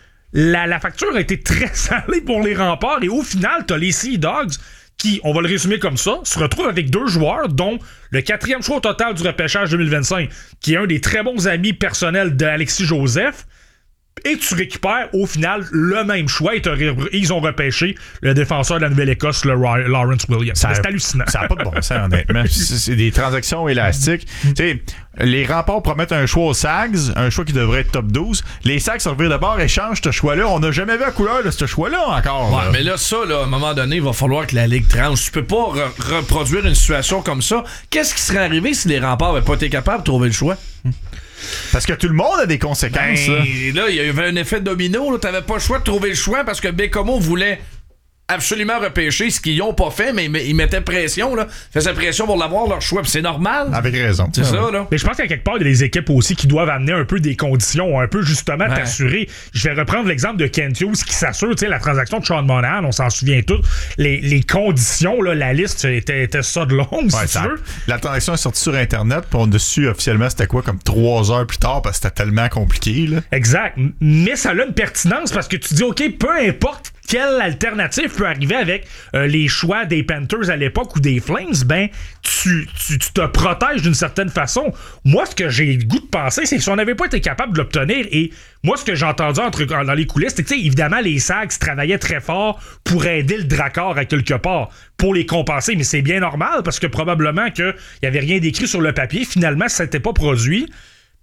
Speaker 7: la facture a été très salée pour les Remparts et au final, t'as les Sea Dogs qui, on va le résumer comme ça, se retrouvent avec 2 joueurs, dont le 4e choix au total du repêchage 2025, qui est un des très bons amis personnels d'Alexis Joseph. Et tu récupères au final le même choix et ils ont repêché le défenseur de la Nouvelle-Écosse, le Lawrence Williams. C'est hallucinant.
Speaker 1: Ça n'a pas de bon sens, honnêtement. C'est des transactions élastiques. Tu sais, les Remparts promettent un choix aux Sags, un choix qui devrait être top 12. Les Sags se revirent d'abord et changent ce choix-là. On n'a jamais vu la couleur de ce choix-là encore.
Speaker 3: Ouais, mais là, ça, là, à un moment donné, il va falloir que la Ligue tranche. Tu peux pas reproduire une situation comme ça. Qu'est-ce qui serait arrivé si les Remparts n'avaient pas été capables de trouver le choix?
Speaker 1: Parce que tout le monde a des conséquences.
Speaker 3: Là, il y avait un effet domino. T'avais pas le choix de trouver le choix parce que Bécomo voulait absolument repêcher, ce qu'ils n'ont pas fait, mais ils mettaient pression, là. Faisaient pression pour l'avoir, leur choix, puis c'est normal.
Speaker 1: Avec raison.
Speaker 3: C'est ça, là.
Speaker 7: Mais je pense qu'à quelque part, il y a des équipes aussi qui doivent amener un peu des conditions, un peu justement t'assurer. Je vais reprendre l'exemple de Kent Hughes qui s'assure, tu sais, la transaction de Sean Monahan, on s'en souvient tous. Les conditions, là, la liste était ça de longue, si tu veux.
Speaker 1: La transaction est sortie sur Internet, puis on a su officiellement c'était quoi, comme 3 heures plus tard, parce que c'était tellement compliqué, là.
Speaker 7: Exact. Mais ça a une pertinence parce que tu dis, OK, peu importe quelle alternative peut arriver avec les choix des Panthers à l'époque ou des Flames, ben tu te protèges d'une certaine façon. Moi, ce que j'ai le goût de penser, c'est que si on n'avait pas été capable de l'obtenir, et moi, ce que j'ai entendu dans les coulisses, c'est que, évidemment, les Sags travaillaient très fort pour aider le Drakkar à quelque part, pour les compenser, mais c'est bien normal, parce que probablement qu'il n'y avait rien d'écrit sur le papier. Finalement, ça n'était pas produit.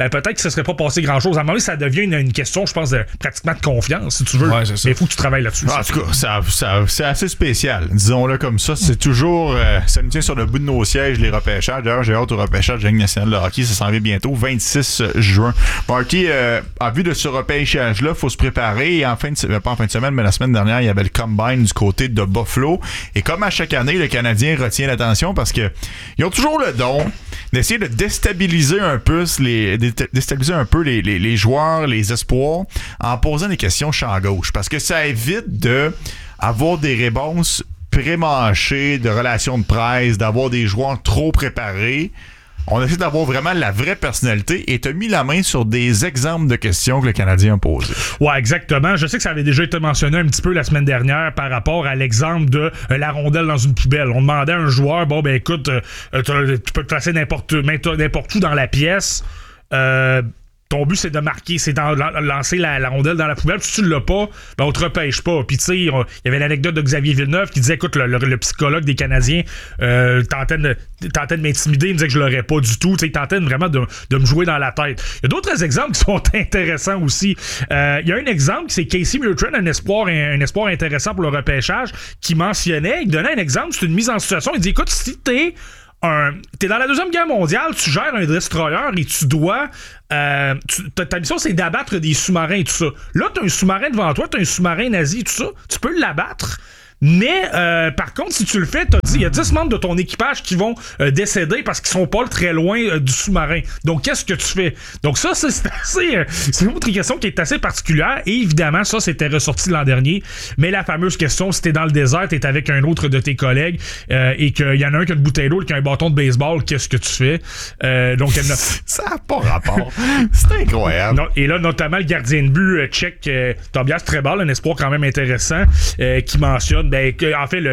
Speaker 7: ben peut-être que ça serait pas passé grand-chose. À un moment donné, ça devient une question, je pense, pratiquement de confiance, si tu veux.
Speaker 3: Ouais, c'est ça.
Speaker 7: Mais il faut que tu travailles là-dessus.
Speaker 1: En tout cas, c'est assez spécial. Disons-le comme ça. C'est toujours... ça nous tient sur le bout de nos sièges, les repêchages. D'ailleurs, j'ai hâte au repêchage de la Ligue nationale de hockey. Ça s'en vient bientôt, 26 juin. Marty, en vue de ce repêchage-là, il faut se préparer. Et pas en fin de semaine, mais la semaine dernière, il y avait le Combine du côté de Buffalo. Et comme à chaque année, le Canadien retient l'attention parce que ils ont toujours le don d'essayer de déstabiliser un peu les joueurs, les espoirs, en posant des questions champ gauche. Parce que ça évite de avoir des réponses pré-mâchées, de relations de presse, d'avoir des joueurs trop préparés. On essaie d'avoir vraiment la vraie personnalité et t'as mis la main sur des exemples de questions que le Canadien a posées.
Speaker 7: Ouais, exactement. Je sais que ça avait déjà été mentionné un petit peu la semaine dernière par rapport à l'exemple de la rondelle dans une poubelle. On demandait à un joueur, bon, ben écoute, tu peux te placer n'importe où dans la pièce. Ton but, c'est de marquer, c'est de lancer la rondelle dans la poubelle. Si tu l'as pas, ben on te repêche pas. Puis tu sais, il y avait l'anecdote de Xavier Villeneuve qui disait, écoute, le psychologue des Canadiens tentait de m'intimider, il me disait que je l'aurais pas du tout. Tu sais, il tentait vraiment de me jouer dans la tête. Il y a d'autres exemples qui sont intéressants aussi. Il y a un exemple, c'est Casey Murtrin, un espoir intéressant pour le repêchage, qui mentionnait, il donnait un exemple, c'est une mise en situation. Il dit, écoute, si t'es dans la Deuxième Guerre mondiale, tu gères un destroyer et tu dois... ta mission, c'est d'abattre des sous-marins et tout ça. Là, t'as un sous-marin devant toi, t'as un sous-marin nazi et tout ça. Tu peux l'abattre. Mais, par contre, si tu le fais, il y a 10 membres de ton équipage qui vont décéder parce qu'ils sont pas très loin du sous-marin. Donc, qu'est-ce que tu fais? Donc, ça, c'est une autre question qui est assez particulière. Et évidemment, ça, c'était ressorti l'an dernier. Mais la fameuse question, si t'es dans le désert, t'es avec un autre de tes collègues et qu'il y en a un qui a une bouteille d'eau et qui a un bâton de baseball, qu'est-ce que tu fais? Donc,
Speaker 1: ça n'a pas rapport. C'est incroyable.
Speaker 7: Et là, notamment, le gardien de but tchèque, Tobias Trebal, un espoir quand même intéressant, qui mentionne en fait,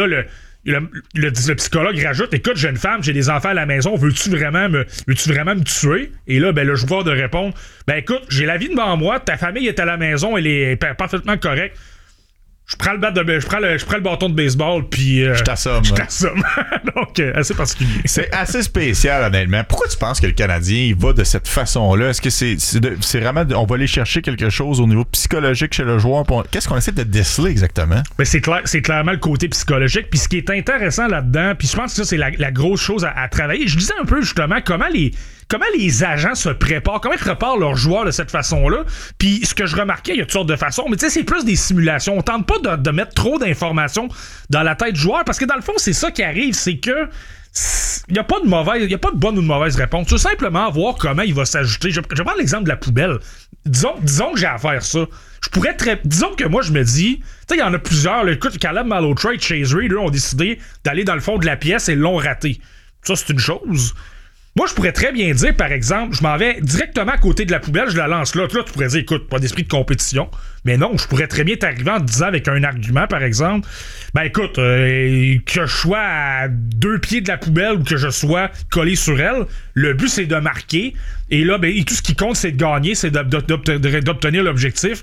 Speaker 7: le psychologue rajoute, écoute, jeune femme, j'ai des enfants à la maison, veux-tu vraiment me tuer? Et là, le joueur de répondre, écoute, j'ai la vie devant moi, ta famille est à la maison, elle est parfaitement correcte. Je prends le bâton de baseball, puis...
Speaker 1: je t'assomme.
Speaker 7: Donc, assez particulier.
Speaker 1: C'est assez spécial, honnêtement. Pourquoi tu penses que le Canadien, il va de cette façon-là? Est-ce que c'est vraiment... On va aller chercher quelque chose au niveau psychologique chez le joueur? Qu'est-ce qu'on essaie de déceler exactement?
Speaker 7: C'est clairement le côté psychologique. Puis ce qui est intéressant là-dedans, puis je pense que ça, c'est la grosse chose à travailler. Je disais un peu, justement, comment les agents se préparent, comment ils préparent leurs joueurs de cette façon-là. Puis ce que je remarquais, il y a toutes sortes de façons, mais tu sais, c'est plus des simulations. On tente pas de mettre trop d'informations dans la tête du joueur, parce que dans le fond, c'est ça qui arrive, c'est que il n'y a pas de bonne ou de mauvaise réponse. Tu veux simplement voir comment il va s'ajouter. Je vais prendre l'exemple de la poubelle. Disons que j'ai à faire ça. Disons que moi, je me dis, tu sais, il y en a plusieurs. Écoute, Caleb Malhotra et Chase Reed, eux, ont décidé d'aller dans le fond de la pièce et l'ont raté. Ça, c'est une chose. Moi, je pourrais très bien dire, par exemple, je m'en vais directement à côté de la poubelle, je la lance là. Là, tu pourrais dire, écoute, pas d'esprit de compétition. Mais non, je pourrais très bien t'arriver en te disant avec un argument, par exemple, écoute, que je sois à 2 pieds de la poubelle ou que je sois collé sur elle, le but, c'est de marquer. Et là, tout ce qui compte, c'est de gagner, c'est d'obtenir l'objectif.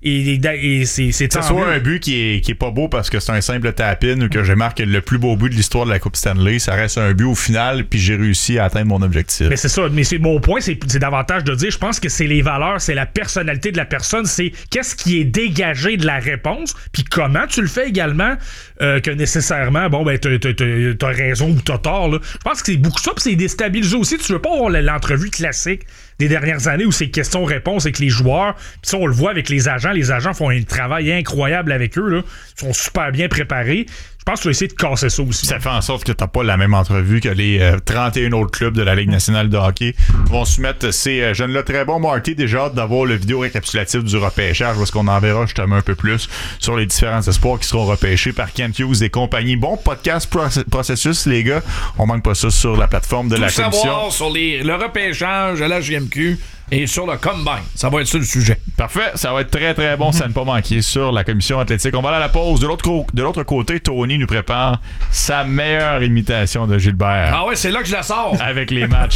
Speaker 7: Et c'est
Speaker 1: que ce soit un but qui est pas beau parce que c'est un simple tap-in ou que je marque le plus beau but de l'histoire de la Coupe Stanley, ça reste un but au final puis j'ai réussi à atteindre mon objectif.
Speaker 7: Mais c'est ça, mon point c'est davantage de dire, je pense que c'est les valeurs, c'est la personnalité de la personne, c'est qu'est-ce qui est dégagé de la réponse puis comment tu le fais également que nécessairement t'as raison ou t'as tort là. Je pense que c'est beaucoup ça puis c'est déstabilisé aussi. Tu veux pas avoir l'entrevue classique des dernières années où c'est questions-réponses avec les joueurs. Puis ça, on le voit avec les agents. Les agents font un travail incroyable avec eux. Là. Ils sont super bien préparés. Je pense que tu vas essayer de casser ça aussi.
Speaker 1: Ça fait en sorte que tu n'as pas la même entrevue que les 31 autres clubs de la Ligue nationale de hockey vont soumettre ces jeunes-là. Très bon, Marty. Déjà hâte d'avoir le vidéo récapitulatif du repêchage parce qu'on en verra justement un peu plus sur les différents espoirs qui seront repêchés par Kent Hughes et compagnie. Bon podcast processus, les gars. On manque pas ça sur la plateforme de la commission.
Speaker 3: Savoir sur le repêchage à la GMQ et sur le Combine. Ça va être ça le sujet.
Speaker 1: Parfait. Ça va être très, très bon. Ça ne pas manquer sur la commission athlétique. On va aller à la pause. De l'autre côté, Tony nous prépare sa meilleure imitation de Gilbert.
Speaker 3: Ah ouais, c'est là que je la sors.
Speaker 1: Avec les matchs.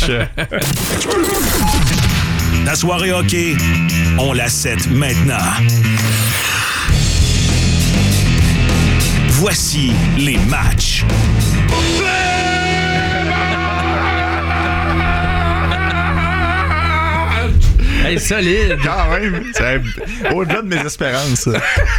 Speaker 2: La soirée hockey, on la set maintenant. Voici les matchs.
Speaker 4: Hey, solide.
Speaker 1: Quand même, c'est au-delà de mes espérances.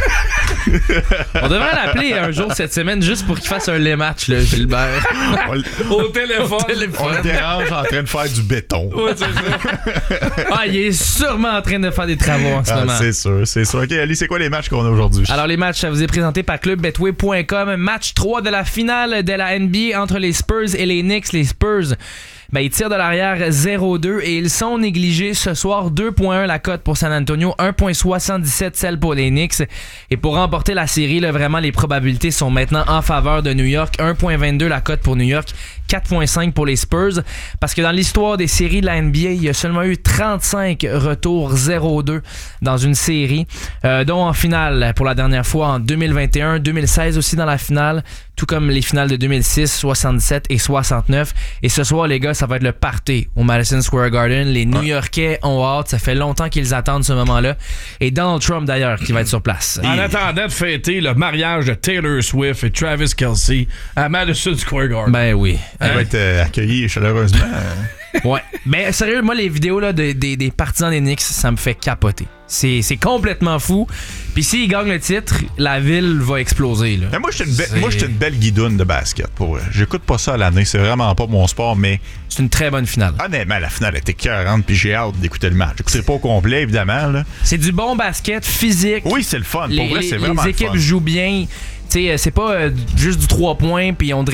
Speaker 4: On devrait l'appeler un jour cette semaine juste pour qu'il fasse un lait match, là, Gilbert.
Speaker 3: Au téléphone.
Speaker 1: On le dérange en train de faire du béton.
Speaker 3: Ouais, c'est ça.
Speaker 4: Ah, il est sûrement en train de faire des travaux en ce moment.
Speaker 1: C'est sûr. OK, Ali, c'est quoi les matchs qu'on a aujourd'hui?
Speaker 4: Alors, les matchs, ça vous est présenté par clubbetway.com. Match 3 de la finale de la NBA entre les Spurs et les Knicks. Les Spurs, ils tirent de l'arrière 0-2 et ils sont négligés ce soir. 2.1 la cote pour San Antonio, 1.77 celle pour les Knicks. Et pour remporter la série, là, vraiment, les probabilités sont maintenant en faveur de New York. 1.22 la cote pour New York, 4.5 pour les Spurs. Parce que dans l'histoire des séries de la NBA, il y a seulement eu 35 retours 0-2 dans une série, dont en finale pour la dernière fois en 2021, 2016 aussi dans la finale, tout comme les finales de 2006, 67 et 69. Et ce soir, les gars, ça va être le party au Madison Square Garden. Les New-Yorkais ont hâte. Ça fait longtemps qu'ils attendent ce moment-là. Et Donald Trump, d'ailleurs, qui va être sur place.
Speaker 3: En attendant de fêter le mariage de Taylor Swift et Travis Kelce à Madison Square Garden.
Speaker 4: Ben oui.
Speaker 1: Elle va être accueillie chaleureusement.
Speaker 4: Ouais. Mais sérieux, moi, les vidéos là, des partisans des Knicks, ça me fait capoter. C'est complètement fou. Puis s'ils gagnent le titre, la ville va exploser. Là.
Speaker 1: Mais moi, je suis une belle guidoune de basket. Pour vrai. J'écoute pas ça à l'année. C'est vraiment pas mon sport, mais...
Speaker 4: C'est une très bonne finale.
Speaker 1: Honnêtement, la finale était écœurante, puis j'ai hâte d'écouter le match. J'écouterai pas au complet, évidemment. Là.
Speaker 4: C'est du bon basket physique.
Speaker 1: Oui, c'est le fun. Pour vrai, c'est vraiment
Speaker 4: les équipes
Speaker 1: le fun.
Speaker 4: jouent bien. Tu sais, c'est pas juste du 3 points, puis on